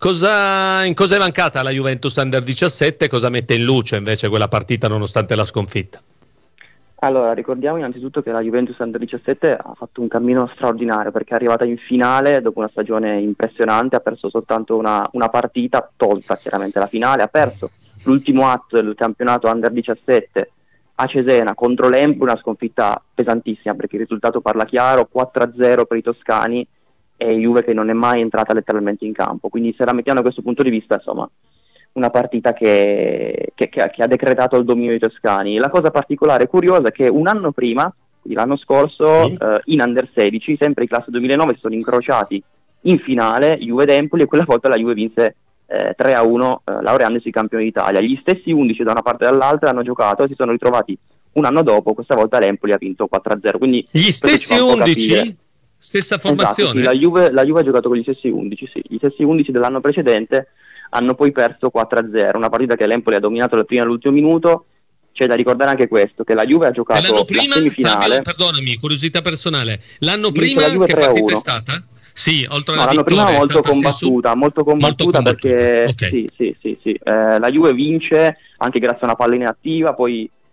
Cosa, in cosa è mancata la Juventus Under diciassette? Cosa mette in luce invece quella partita nonostante la sconfitta? Allora, ricordiamo innanzitutto che la Juventus Under diciassette ha fatto un cammino straordinario, perché è arrivata in finale dopo una stagione impressionante, ha perso soltanto una, una partita, tolta chiaramente la finale, ha perso l'ultimo atto del campionato Under diciassette a Cesena contro l'Empoli, una sconfitta pesantissima perché il risultato parla chiaro, quattro a zero per i toscani, e Juve che non è mai entrata letteralmente in campo, quindi se la mettiamo da questo punto di vista, insomma, una partita che, che, che, che ha decretato il dominio dei toscani. La cosa particolare e curiosa è che un anno prima, quindi l'anno scorso, sì. eh, in Under sedici, sempre in classe duemilanove, si sono incrociati in finale Juve ed Empoli, e quella volta la Juve vinse eh, tre a uno, eh, laureandosi campione d'Italia. Gli stessi undici da una parte e dall'altra hanno giocato e si sono ritrovati un anno dopo, questa volta l'Empoli ha vinto quattro a zero. Quindi gli stessi undici? Stessa formazione? Esatto, sì, la, Juve, la Juve ha giocato con gli stessi undici, sì. Gli stessi undici dell'anno precedente hanno poi perso quattro a zero, una partita che l'Empoli ha dominato dal primo all'ultimo minuto. C'è da ricordare anche questo, che la Juve ha giocato l'anno prima, la semifinale. Fabio, perdonami, curiosità personale, l'anno prima che partita è stata? Sì, oltre alla no, l'anno vittoria, prima molto combattuta, su... molto combattuta, molto combattuta perché okay. sì, sì, sì, sì. Eh, la Juve vince anche grazie a una palla inattiva, poi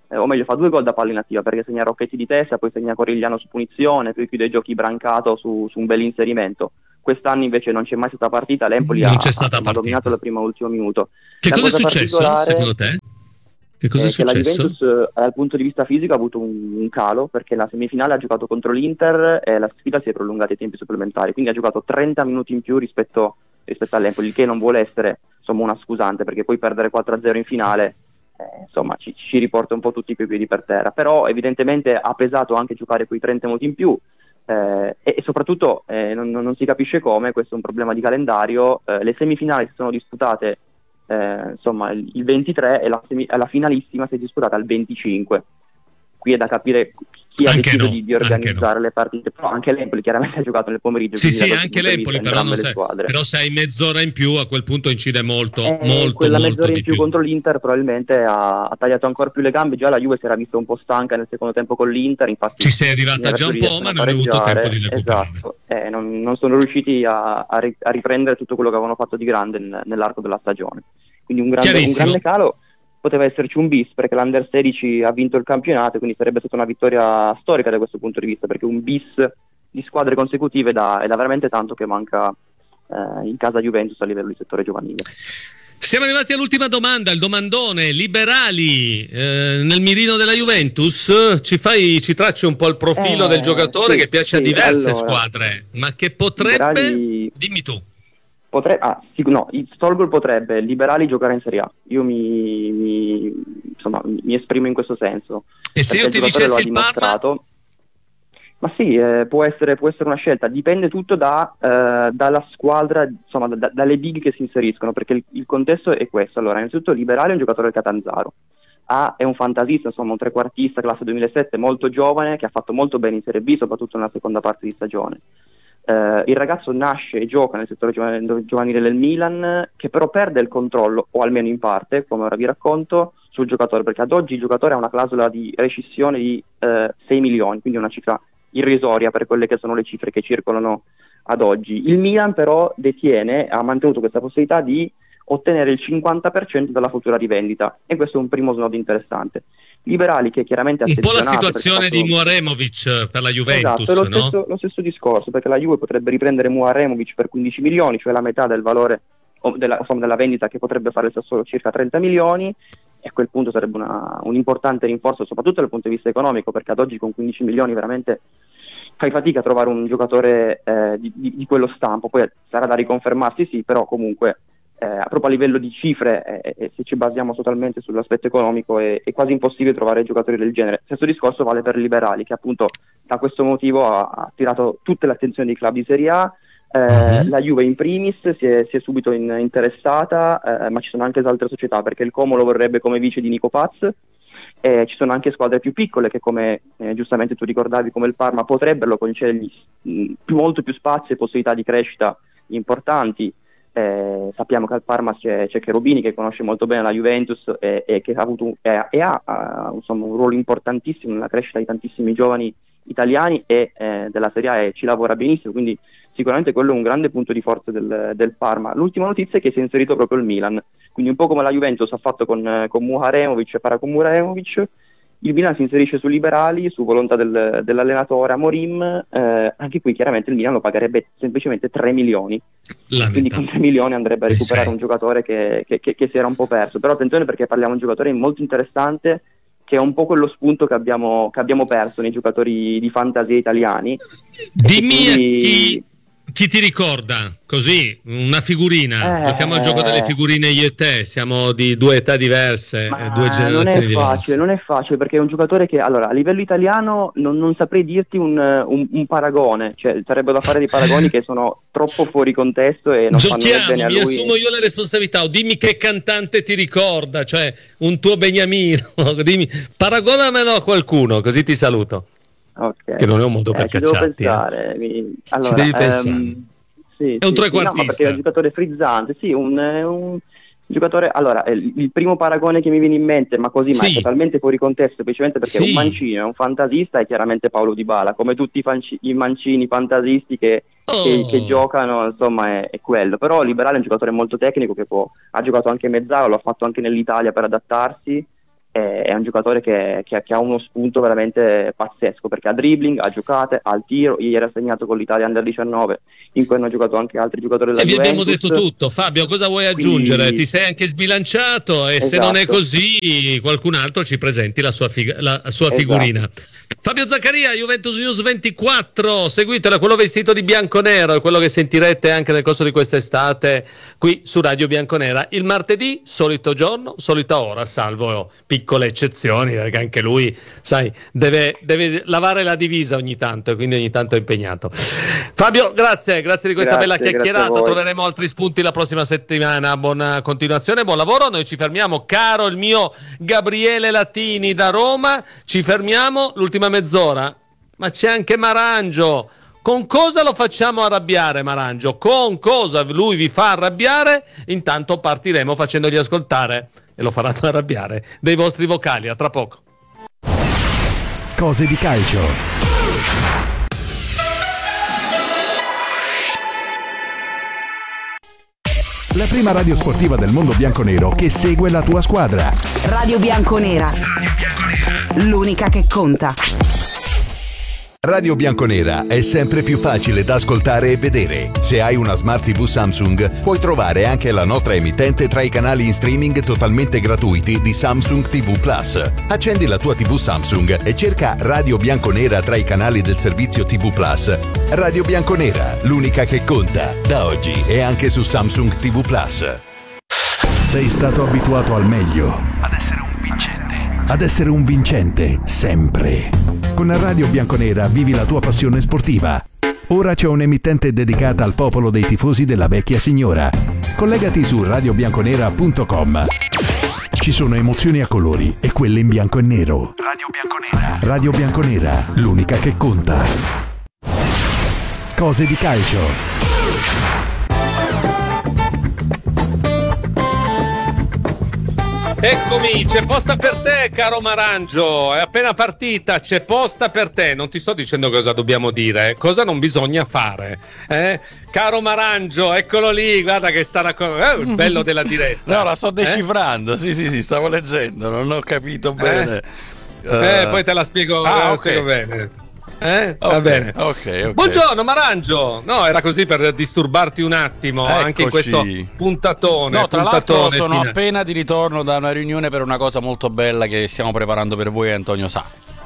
eh, o meglio fa due gol da palla inattiva, perché segna Rocchetti di testa, poi segna Corigliano su punizione, poi chiude i giochi Brancato su, su un bel inserimento. Quest'anno invece non c'è mai stata partita, l'Empoli non ha, c'è stata ha, ha dominato il primo ultimo minuto. Che La cosa è cosa successo secondo te? Che cosa è, è successo? Che la Juventus eh, dal punto di vista fisico ha avuto un, un calo, perché la semifinale ha giocato contro l'Inter e la sfida si è prolungata ai tempi supplementari, quindi ha giocato trenta minuti in più rispetto, rispetto all'Empoli, il che non vuole essere insomma una scusante, perché poi perdere quattro a zero in finale eh, insomma ci, ci riporta un po' tutti i piedi per terra, però evidentemente ha pesato anche giocare quei trenta minuti in più. Eh, e, e soprattutto eh, non, non si capisce come, questo è un problema di calendario, eh, le semifinali si sono disputate eh, insomma il, il ventitré e la, semi, la finalissima si è disputata il venticinque. Qui è da capire chi ha anche deciso no, di, di organizzare no. le partite, però anche l'Empoli chiaramente ha giocato nel pomeriggio. Sì, sì, anche l'Empoli, però, non sei, però se hai mezz'ora in più a quel punto incide molto, eh, molto, quella molto mezz'ora in di più, più contro l'Inter probabilmente ha, ha tagliato ancora più le gambe. Già la Juve si era vista un po' stanca nel secondo tempo con l'Inter, infatti ci sei arrivata già un po', ma non hai avuto tempo di recuperare. Esatto, eh, non, non sono riusciti a, a, ri, a riprendere tutto quello che avevano fatto di grande n, nell'arco della stagione, quindi un grande, un grande calo. Poteva esserci un bis, perché l'Under sedici ha vinto il campionato, quindi sarebbe stata una vittoria storica da questo punto di vista, perché un bis di squadre consecutive da, è da veramente tanto che manca eh, in casa Juventus a livello di settore giovanile. Siamo arrivati all'ultima domanda, il domandone. Liberali eh, nel mirino della Juventus, ci fai, ci tracci un po' il profilo eh, del giocatore sì, che piace sì, a diverse allora, squadre, ma che potrebbe, Liberali... dimmi tu. Potre... Ah, sì, no, il Stolgol potrebbe, Liberali giocare in Serie A. Io mi, mi, insomma, mi esprimo in questo senso. E se io ti dicessi il Parma? Ma sì, eh, può essere, può essere una scelta, dipende tutto da, eh, dalla squadra, insomma, da, dalle big che si inseriscono, perché il, il contesto è questo. Allora, innanzitutto Liberali è un giocatore del Catanzaro, A è un fantasista, insomma, un trequartista classe duemilasette, molto giovane, che ha fatto molto bene in Serie B, soprattutto nella seconda parte di stagione. Uh, il ragazzo nasce e gioca nel settore giovanile del Milan, che però perde il controllo, o almeno in parte, come ora vi racconto, sul giocatore, perché ad oggi il giocatore ha una clausola di rescissione di uh, sei milioni, quindi una cifra irrisoria per quelle che sono le cifre che circolano ad oggi. Il Milan però detiene, ha mantenuto questa possibilità di ottenere il cinquanta per cento della futura rivendita, e questo è un primo snodo interessante. Liberali, che chiaramente un po' la situazione fatto... di Muaremovic per la Juventus, esatto, lo, no? stesso, lo stesso discorso, perché la Juve potrebbe riprendere Muaremovic per quindici milioni, cioè la metà del valore o della, insomma, della vendita, che potrebbe fare il Sassuolo circa trenta milioni, e a quel punto sarebbe una, un importante rinforzo, soprattutto dal punto di vista economico, perché ad oggi con quindici milioni veramente fai fatica a trovare un giocatore eh, di, di, di quello stampo. Poi sarà da riconfermarsi, sì, però comunque Eh, proprio a livello di cifre, eh, eh, se ci basiamo totalmente sull'aspetto economico, è, è quasi impossibile trovare giocatori del genere. Stesso discorso vale per Liberali, che appunto da questo motivo ha, ha attirato tutte le attenzioni dei club di Serie A. Eh, mm-hmm. La Juve in primis si è, si è subito in, interessata, eh, ma ci sono anche altre società, perché il Como lo vorrebbe come vice di Nico Paz. Eh, ci sono anche squadre più piccole che, come eh, giustamente tu ricordavi, come il Parma, potrebbero concedergli mh, più, molto più spazio e possibilità di crescita importanti. Eh, sappiamo che al Parma c'è, c'è Cherubini, che conosce molto bene la Juventus e, e che ha avuto e, e ha, ha insomma, un ruolo importantissimo nella crescita di tantissimi giovani italiani e eh, della Serie A, e ci lavora benissimo, quindi sicuramente quello è un grande punto di forza del, del Parma. L'ultima notizia è che si è inserito proprio il Milan, quindi un po' come la Juventus ha fatto con, con Muharemovic e Parako Muharemovic, il Milan si inserisce su Liberali, su volontà del, dell'allenatore Amorim. Eh, anche qui chiaramente il Milan lo pagherebbe semplicemente tre milioni, quindi con tre milioni andrebbe a recuperare un giocatore che, che, che, che si era un po' perso. Però attenzione, perché parliamo di un giocatore molto interessante, che è un po' quello spunto che abbiamo, che abbiamo perso nei giocatori di fantasia italiani. Dimmi quindi... chi... Chi ti ricorda? Così, una figurina. Eh, Giochiamo al gioco delle figurine io e te, siamo di due età diverse, due generazioni non è diverse. Facile, non è facile, perché è un giocatore che, allora, a livello italiano non, non saprei dirti un, un, un paragone, cioè sarebbe da fare dei paragoni che sono troppo fuori contesto e non Giochiamo, fanno bene a lui. mi assumo io le responsabilità, o dimmi che cantante ti ricorda, cioè un tuo Beniamino, dimmi, paragonamelo a qualcuno, così ti saluto. Okay. Che non è un modo per eh, cacciarti. Eh. Mi... Allora, ci devi pensare. Um, sì, è un sì, trequartista. Sì, no, perché è un giocatore frizzante, sì, un, un giocatore. Allora, il, il primo paragone che mi viene in mente, ma così, sì. ma è totalmente fuori contesto, semplicemente perché sì. un mancino è un fantasista, è chiaramente Paolo Dybala, come tutti i, fanci, i mancini fantasisti che, oh. che, che giocano, insomma, è, è quello. Però Liberale è un giocatore molto tecnico, che può, ha giocato anche mezzala, lo ha fatto anche nell'Italia per adattarsi. è, è un giocatore che, che, che ha uno spunto veramente pazzesco, perché ha dribbling, ha giocate, ha il tiro. Ieri ha segnato con l'Italia Under diciannove, in cui hanno giocato anche altri giocatori della e vi Juventus. abbiamo detto tutto. Fabio, cosa vuoi aggiungere? Quindi... ti sei anche sbilanciato, e esatto. Se non è così qualcun altro ci presenti la sua, fig- la sua esatto. figurina. Fabio Zaccaria, Juventus News ventiquattro, seguitelo, quello vestito di bianconero è quello che sentirete anche nel corso di quest'estate qui su Radio Bianconera. Il martedì, solito giorno, solita ora, salvo piccole eccezioni, perché anche lui, sai, deve, deve lavare la divisa ogni tanto, e quindi ogni tanto è impegnato. Fabio, grazie, grazie di questa grazie, bella chiacchierata, troveremo altri spunti la prossima settimana. Buona continuazione, buon lavoro, noi ci fermiamo, caro il mio Gabriele Latini da Roma, ci fermiamo l'ultima mezz'ora, ma c'è anche Marangio. Con cosa lo facciamo arrabbiare Marangio? Con cosa lui vi fa arrabbiare? Intanto partiremo facendogli ascoltare, e lo faranno arrabbiare, dei vostri vocali. A tra poco. Cose di calcio. La prima radio sportiva del mondo bianconero che segue la tua squadra. Radio Bianconera. L'unica che conta. Radio Bianconera è sempre più facile da ascoltare e vedere. Se hai una Smart tivù Samsung, puoi trovare anche la nostra emittente tra i canali in streaming totalmente gratuiti di Samsung tivù Plus. Accendi la tua tivù Samsung e cerca Radio Bianconera tra i canali del servizio tivù Plus. Radio Bianconera, l'unica che conta. Da oggi è anche su Samsung tivù Plus. Sei stato abituato al meglio, ad essere un vincente, ad essere un vincente sempre. Con Radio Bianconera vivi la tua passione sportiva. Ora c'è un'emittente dedicata al popolo dei tifosi della vecchia signora. Collegati su radio bianconera punto com. Ci sono emozioni a colori e quelle in bianco e nero. Radio Bianconera. Radio Bianconera, l'unica che conta. Cose di calcio. Eccomi, c'è posta per te, caro Marangio, è appena partita, c'è posta per te. Non ti sto dicendo cosa dobbiamo dire, cosa non bisogna fare, eh? Caro Marangio, eccolo lì, guarda che sta raccontando, eh, il bello della diretta. No, la sto decifrando, eh? sì sì sì, stavo leggendo, non ho capito bene. Eh, uh... eh poi te la spiego, ah, te la okay. spiego bene. Eh? Okay, Va bene. Okay, okay. Buongiorno Marangio. No, era così per disturbarti un attimo. Eccoci. Anche in questo puntatone. No, tra puntatone l'altro sono fine. appena di ritorno da una riunione per una cosa molto bella che stiamo preparando per voi, Antonio sa.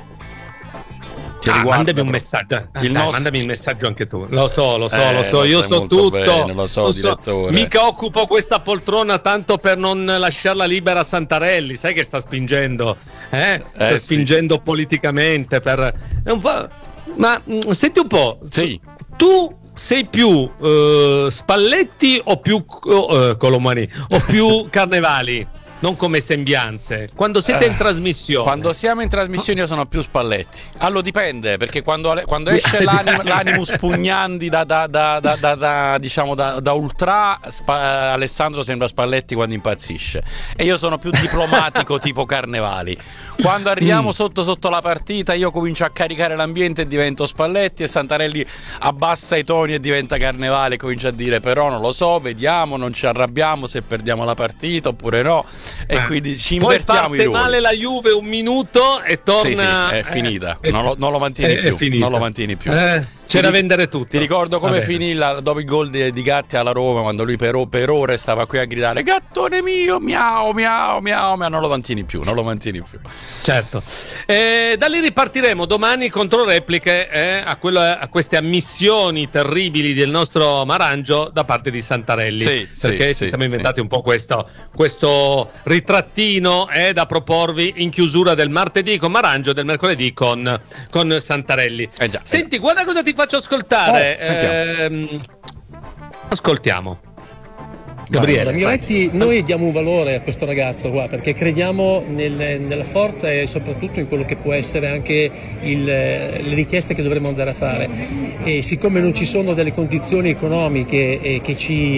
Ah, mandami un messaggio. Ah, dai, nostro... Mandami un messaggio anche tu. Lo so, lo so, eh, lo so. lo Io so tutto. Bene, lo so, lo direttore. So. Mica occupo questa poltrona tanto per non lasciarla libera a Santarelli. Sai che sta spingendo, eh? Sta eh, spingendo sì. politicamente per. È un po'. Ma mh, senti un po'. Sì. Tu sei più uh, Spalletti o più uh, Colomani o più Carnevali? Non come sembianze. Quando siete in trasmissione. Quando siamo in trasmissione io sono più Spalletti. Allora dipende, perché quando, quando esce l'anim, l'animus pugnandi da, da, da, da, da, da diciamo da, da ultra, Spa, Alessandro sembra Spalletti quando impazzisce. E io sono più diplomatico tipo Carnevali. Quando arriviamo mm. sotto sotto la partita io comincio a caricare l'ambiente e divento Spalletti, e Santarelli abbassa i toni e diventa Carnevale, comincia a dire però non lo so, vediamo, non ci arrabbiamo se perdiamo la partita oppure no. E eh. quindi ci invertiamo i ruoli. Male la Juve un minuto e torna. Sì, sì, è finita. Eh, non, lo, non lo mantieni è, più. È non lo mantieni più. Eh, c'è da vendere tutto. Ti ricordo come finì la, dopo il gol di, di Gatti alla Roma, quando lui per, per ore stava qui a gridare gattone mio, miau, miau, miau, ma non lo mantieni più, non lo mantieni più. Certo. Eh, da lì ripartiremo domani contro repliche eh, a, quello, a queste ammissioni terribili del nostro Marangio da parte di Santarelli. Sì, perché sì, ci sì, siamo inventati sì. un po' questo, questo ritrattino eh, da proporvi in chiusura del martedì con Marangio e del mercoledì con, con Santarelli. Eh già, Senti, eh. guarda cosa ti faccio ascoltare. Oh, eh, ascoltiamo. Gabriele, allora, Miretti, noi diamo un valore a questo ragazzo qua perché crediamo nel, nella forza e soprattutto in quello che può essere anche il, le richieste che dovremmo andare a fare, e siccome non ci sono delle condizioni economiche eh, che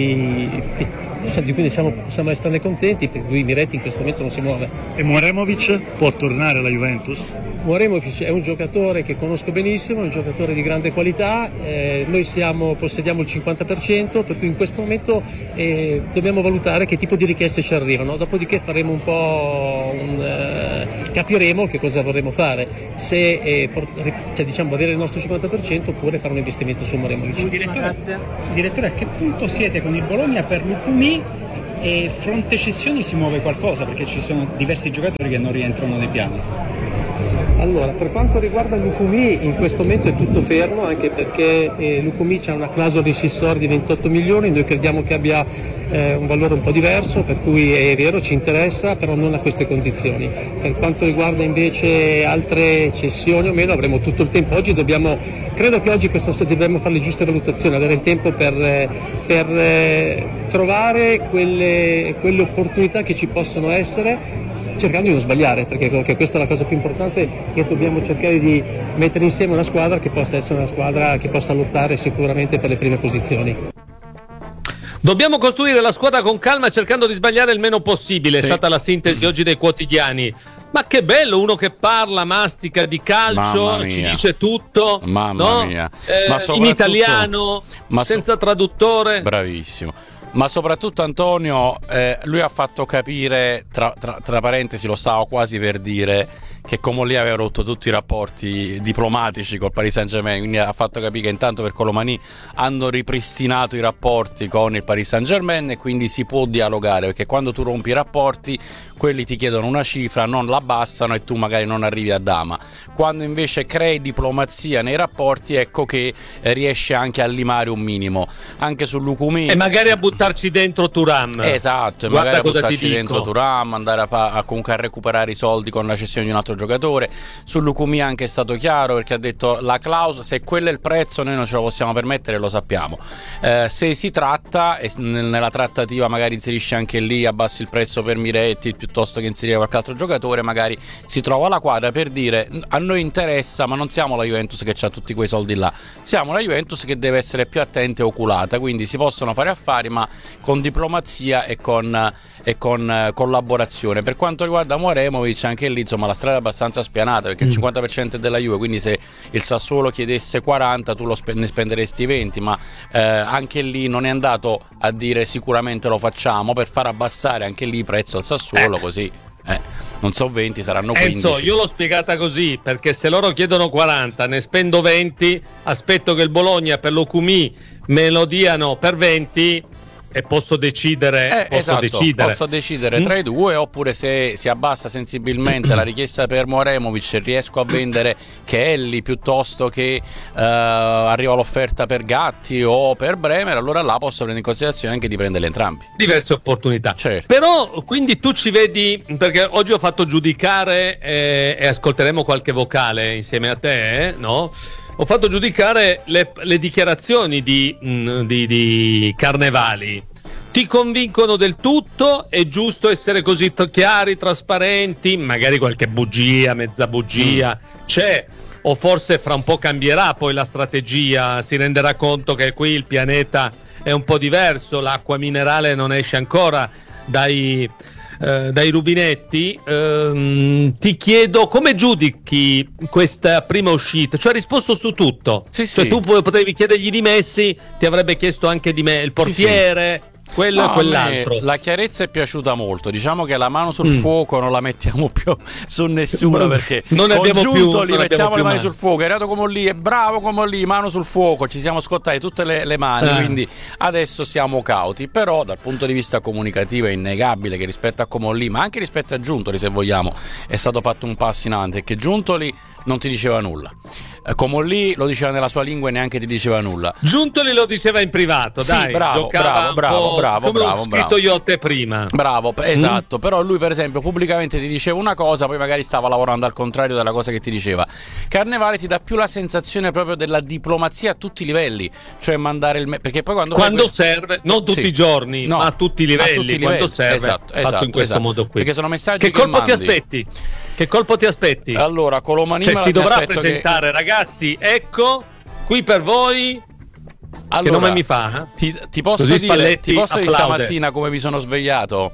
ci di cui siamo, possiamo esserne contenti, per cui Miretti in questo momento non si muove. E Moremovic può tornare alla Juventus? Moremovic è un giocatore che conosco benissimo, è un giocatore di grande qualità, eh, noi siamo, possediamo il cinquanta per cento, per cui in questo momento eh, dobbiamo valutare che tipo di richieste ci arrivano, dopodiché faremo un po' un, eh, capiremo che cosa vorremmo fare, se eh, port- cioè, diciamo avere il nostro cinquanta per cento oppure fare un investimento su Mremovic. Direttore, direttore, a che punto siete con il Bologna per Lucumí? E fronte cessioni si muove qualcosa, perché ci sono diversi giocatori che non rientrano nei piani. Allora, per quanto riguarda Lucumí, in questo momento è tutto fermo, anche perché eh, Lucumí c'ha una clausola rescissoria di ventotto milioni, noi crediamo che abbia eh, un valore un po' diverso, per cui è vero, ci interessa, però non a queste condizioni. Per quanto riguarda invece altre cessioni o meno, avremo tutto il tempo. Oggi dobbiamo, credo che oggi questo, dobbiamo fare le giuste valutazioni, avere il tempo per, per eh, trovare quelle, quelle opportunità che ci possono essere, cercando di non sbagliare, perché questa è la cosa più importante, che dobbiamo cercare di mettere insieme una squadra che possa essere una squadra che possa lottare sicuramente per le prime posizioni. Dobbiamo costruire la squadra con calma, cercando di sbagliare il meno possibile, sì. È stata la sintesi oggi dei quotidiani. Ma che bello, uno che parla, mastica di calcio, ci dice tutto, Mamma no? mia. Eh, ma in italiano, ma senza so- traduttore. Bravissimo. Ma soprattutto Antonio, eh, lui ha fatto capire, tra, tra, tra parentesi lo stavo quasi per dire, che Comolli aveva rotto tutti i rapporti diplomatici col Paris Saint-Germain, quindi ha fatto capire che intanto per Colomani hanno ripristinato i rapporti con il Paris Saint-Germain e quindi si può dialogare, perché quando tu rompi i rapporti quelli ti chiedono una cifra, non la abbassano e tu magari non arrivi a dama. Quando invece crei diplomazia nei rapporti, ecco che eh, riesce anche a limare un minimo, anche su Lucumí. E magari a buttarci dentro Thuram. Esatto, e Guarda magari a cosa buttarci ti dentro dico. Thuram, andare a, fa- a comunque a recuperare i soldi con la cessione di un altro giocatore. Su Lucumí anche è stato chiaro, perché ha detto la clausola, se quello è il prezzo noi non ce lo possiamo permettere, lo sappiamo. Eh, se si tratta e nella trattativa magari inserisce anche lì, abbassi il prezzo per Miretti piuttosto che inserire qualche altro giocatore, magari si trova la quadra per dire a noi interessa, ma non siamo la Juventus che ha tutti quei soldi là, siamo la Juventus che deve essere più attenta e oculata, quindi si possono fare affari ma con diplomazia e con, e con collaborazione. Per quanto riguarda Mremovic, anche lì insomma la strada è abbastanza spianata, perché il cinquanta per cento è della Juve, quindi se il Sassuolo chiedesse quaranta tu lo spe- ne spenderesti venti, ma eh, anche lì non è andato a dire sicuramente lo facciamo, per far abbassare anche lì il prezzo al Sassuolo, così eh, non so venti, saranno quindici. Enzo, io l'ho spiegata così, perché se loro chiedono quaranta, ne spendo venti, aspetto che il Bologna per Lucumí me lo diano per venti e posso decidere, eh, posso esatto, decidere. posso decidere tra i due, oppure se si abbassa sensibilmente la richiesta per Mremovic riesco a vendere Kelly piuttosto che uh, arriva l'offerta per Gatti o per Bremer, allora là posso prendere in considerazione anche di prenderle entrambi. Diverse opportunità. Certo. Però quindi tu ci vedi, perché oggi ho fatto giudicare eh, e ascolteremo qualche vocale insieme a te, eh, no? Ho fatto giudicare le, le dichiarazioni di, mh, di, di Carnevali. Ti convincono del tutto? È giusto essere così t- chiari, trasparenti? Magari qualche bugia, mezza bugia mm. c'è, o forse fra un po' cambierà poi la strategia, si renderà conto che qui il pianeta è un po' diverso, l'acqua minerale non esce ancora dai... Uh, dai rubinetti. Uh, ti chiedo come giudichi questa prima uscita, cioè ha risposto su tutto, sì, cioè sì. Tu potevi chiedergli di Messi, ti avrebbe chiesto anche di me il portiere, sì, sì. quello no, e quell'altro. La chiarezza è piaciuta molto, diciamo che la mano sul mm. fuoco non la mettiamo più su nessuno, non, perché non con abbiamo Giuntoli più, mettiamo le mani mano. sul fuoco, è arrivato Comolli, è bravo Comolli, mano sul fuoco, ci siamo scottati tutte le, le mani, ah. quindi adesso siamo cauti, però dal punto di vista comunicativo è innegabile che rispetto a Comolli, ma anche rispetto a Giuntoli se vogliamo, è stato fatto un passo in avanti, che Giuntoli non ti diceva nulla, Comolli lo diceva nella sua lingua e neanche ti diceva nulla. Giuntoli lo diceva in privato, sì, dai, bravo, bravo, bravo, bravo, come bravo, ho scritto bravo. io a te prima. Bravo, esatto, mm. però lui per esempio pubblicamente ti diceva una cosa, poi magari stava lavorando al contrario della cosa che ti diceva. Carnevale ti dà più la sensazione proprio della diplomazia a tutti i livelli, cioè mandare il me- perché poi quando quando que- serve, non tutti sì. i giorni, no, ma a tutti i livelli, a tutti i quando livelli. serve, esatto, fatto esatto, in questo esatto. modo qui. Perché sono messaggi che che colpo mandi. ti aspetti? Che colpo ti aspetti? Allora, Colomani cioè, si dovrà presentare, che... ragazzi, ecco, qui per voi. Allora, che nome mi fa? Ti, ti posso Così dire, Spalletti ti posso dire applaude. Stamattina come mi sono svegliato.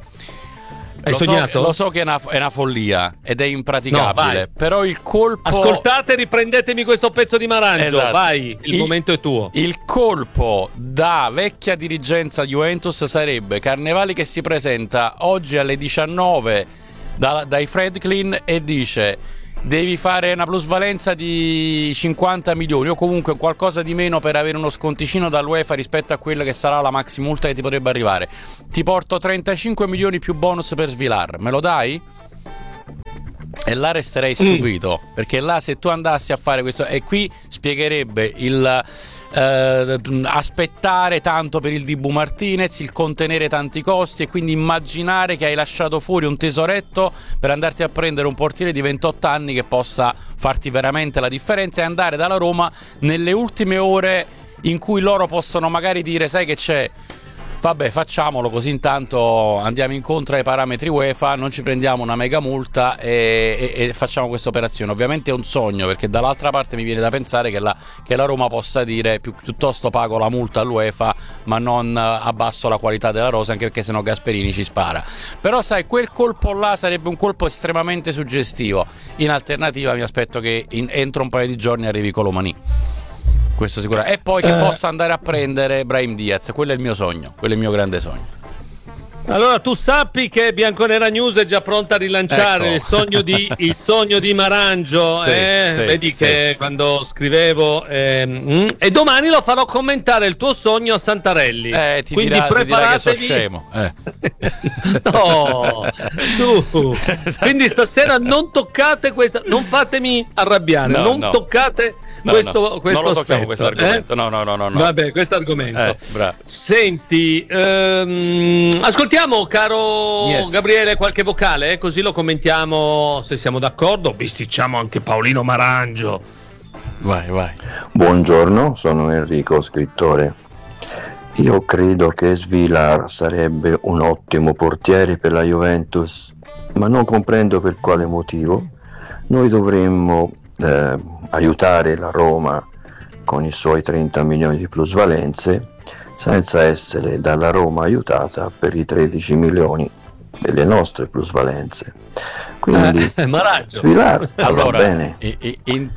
Hai lo sognato? So, lo so che è una, è una follia ed è impraticabile, no, però il colpo... Ascoltate, riprendetemi questo pezzo di Maranzo, esatto. vai, il, il momento è tuo. Il colpo da vecchia dirigenza Juventus sarebbe Carnevali che si presenta oggi alle diciannove da, dai Fredklin e dice: devi fare una plusvalenza di cinquanta milioni o comunque qualcosa di meno per avere uno sconticino dall'UEFA rispetto a quello che sarà la maxi multa che ti potrebbe arrivare. Ti porto trentacinque milioni più bonus per Svilar, me lo dai? E là resterei stupito, mm. perché là se tu andassi a fare questo, e qui spiegherebbe il eh, aspettare tanto per il Dibu Martinez, il contenere tanti costi, e quindi immaginare che hai lasciato fuori un tesoretto per andarti a prendere un portiere di ventotto anni che possa farti veramente la differenza, e andare dalla Roma nelle ultime ore in cui loro possono magari dire: sai che c'è, vabbè, facciamolo così, intanto andiamo incontro ai parametri UEFA, non ci prendiamo una mega multa e, e, e facciamo questa operazione. Ovviamente è un sogno, perché dall'altra parte mi viene da pensare che la, che la Roma possa dire più, piuttosto pago la multa all'UEFA ma non abbasso la qualità della rosa, anche perché sennò Gasperini ci spara. Però sai, quel colpo là sarebbe un colpo estremamente suggestivo. In alternativa mi aspetto che in, entro un paio di giorni arrivi Colomani, questo sicuro, e poi che eh. possa andare a prendere Brahim Diaz. Quello è il mio sogno, quello è il mio grande sogno. Allora tu sappi che Bianconera News è già pronta a rilanciare, ecco, il sogno di, il sogno di Marangio, sì, eh? sì, vedi sì, che sì, quando scrivevo ehm, e domani lo farò commentare il tuo sogno a Santarelli, eh, ti quindi dirà, preparatevi. Ti dirà che sono scemo, eh. No, su. Quindi stasera non toccate questa, non fatemi arrabbiare, no, non no. toccate no, questo, no. questo non lo aspetto, questo argomento, eh? no, no, no, no, no. Vabbè, questo argomento. Eh, Senti, ehm, ascoltiamo, caro yes. Gabriele, qualche vocale, eh? Così lo commentiamo se siamo d'accordo. Bisticciamo anche Paolino Marangio. Vai, vai. Buongiorno, sono Enrico, scrittore. Io credo che Svilar sarebbe un ottimo portiere per la Juventus, ma non comprendo per quale motivo noi dovremmo eh, aiutare la Roma con i suoi trenta milioni di plusvalenze senza essere dalla Roma aiutata per i tredici milioni delle nostre plusvalenze. Quindi eh, Svilar allora, va bene. E, e,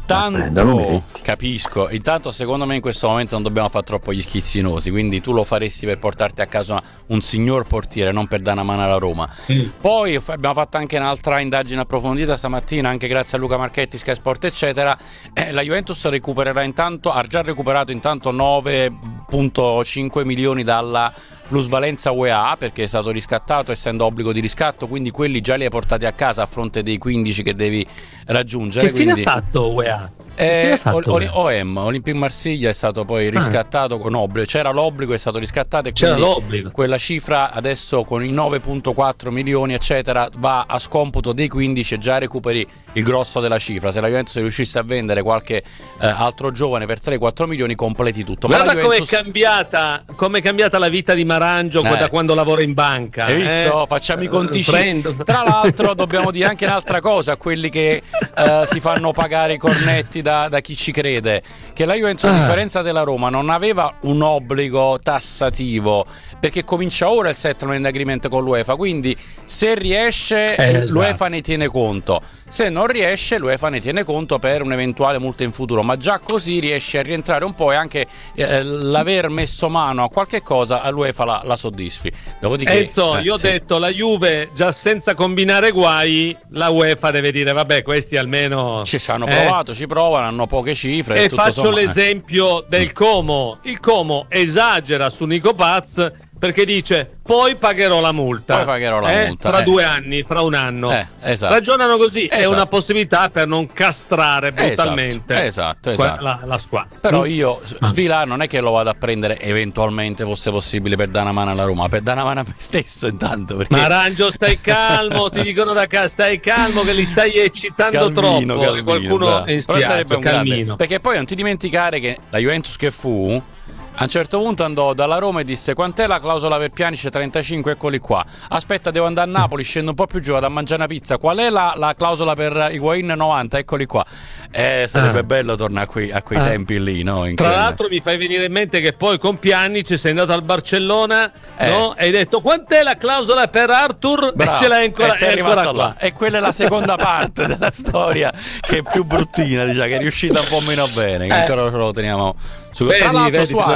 intanto capisco, intanto secondo me in questo momento non dobbiamo fare troppo gli schizzinosi, quindi tu lo faresti per portarti a casa un signor portiere, non per dare una mano alla Roma. Mm. Poi abbiamo fatto anche un'altra indagine approfondita stamattina, anche grazie a Luca Marchetti, Sky Sport eccetera. Eh, la Juventus recupererà intanto, ha già recuperato intanto nove virgola cinque milioni dalla plusvalenza U E A, perché è stato riscattato essendo obbligo di riscatto, quindi quelli già li hai portati a casa a fronte dei quindici che devi raggiungere. Che quindi... fine ha fatto U E A? Eh, o- O M, Olympique Marsiglia, è stato poi riscattato ah. con obbligo, c'era l'obbligo, è stato riscattato e c'era quindi l'obbligo. Quella cifra adesso con i nove virgola quattro milioni eccetera va a scomputo dei quindici e già recuperi il grosso della cifra. Se la Juventus riuscisse a vendere qualche eh, altro giovane per tre quattro milioni completi tutto. Guarda Ma Juventus... com'è cambiata, com'è cambiata la vita di Marangio eh. da quando lavora in banca. Hai visto? Eh? Facciamo i conticini. Tra l'altro dobbiamo dire anche un'altra cosa a quelli che eh, si fanno pagare i cornetti da, da chi ci crede, che la Juventus a differenza della Roma non aveva un obbligo tassativo, perché comincia ora il settlement agreement con l'UEFA, quindi se riesce eh, l'UEFA esatto. ne tiene conto, se non riesce l'UEFA ne tiene conto per un'eventuale multa in futuro, ma già così riesce a rientrare un po' e anche eh, l'aver messo mano a qualche cosa all'UEFA la, la soddisfi. Dopodiché, Enzo, eh, io ho sì. detto la Juve già senza combinare guai, la UEFA deve dire vabbè, questi almeno ci hanno eh. provato, ci provano, hanno poche cifre. E tutto faccio somma, l'esempio eh. del Como. Il Como esagera su Nico Paz perché dice poi pagherò la multa, poi pagherò la eh, multa fra eh. due anni, fra un anno. Eh, esatto. Ragionano così, esatto. è una possibilità per non castrare brutalmente esatto, esatto. La, la squadra. Però io Svilar non è che lo vado a prendere eventualmente fosse possibile per dare una mano alla Roma, per dare una mano a me stesso intanto, perché... Marangio, stai calmo, ti dicono da casa, stai calmo che li stai eccitando calmino, troppo, calmino, qualcuno è in spiaggia, sarebbe un calmino. grande, perché poi non ti dimenticare che la Juventus che fu a un certo punto andò dalla Roma e disse: quant'è la clausola per Pjanic? trentacinque, eccoli qua. Aspetta, devo andare a Napoli, scendo un po' più giù, vado a mangiare una pizza. Qual è la, la clausola per Higuain? novanta, eccoli qua. Eh, sarebbe ah. bello tornare a quei, a quei ah. tempi lì, no? In Tra quella... l'altro mi fai venire in mente che poi con Pjanic sei andato al Barcellona, eh. no? E hai detto quant'è la clausola per Arthur? Bravo. E ce l'hai ancora, è ancora qua. Là. E quella è la seconda parte della storia che è più bruttina, diciamo, che è riuscita un po' meno bene, che eh. ancora ce lo teniamo su. Vedi, Tra l'altro vedi, su Arthur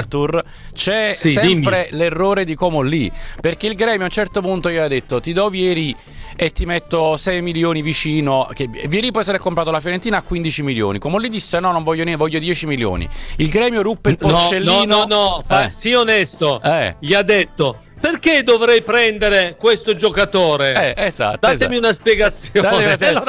Arthur, c'è sì, sempre dimmi. l'errore di Comolli, perché il Gremio a un certo punto gli ha detto ti do Vieri e ti metto sei milioni vicino, che Vieri poi se l'è comprato la Fiorentina a quindici milioni, Comolli disse no, non voglio niente, voglio dieci milioni, il Gremio ruppe il porcellino. No, no, no, no. Fa, eh. sii onesto, eh. gli ha detto perché dovrei prendere questo giocatore? Eh, esatto, Datemi esatto. una spiegazione. Datemi una spiegazione.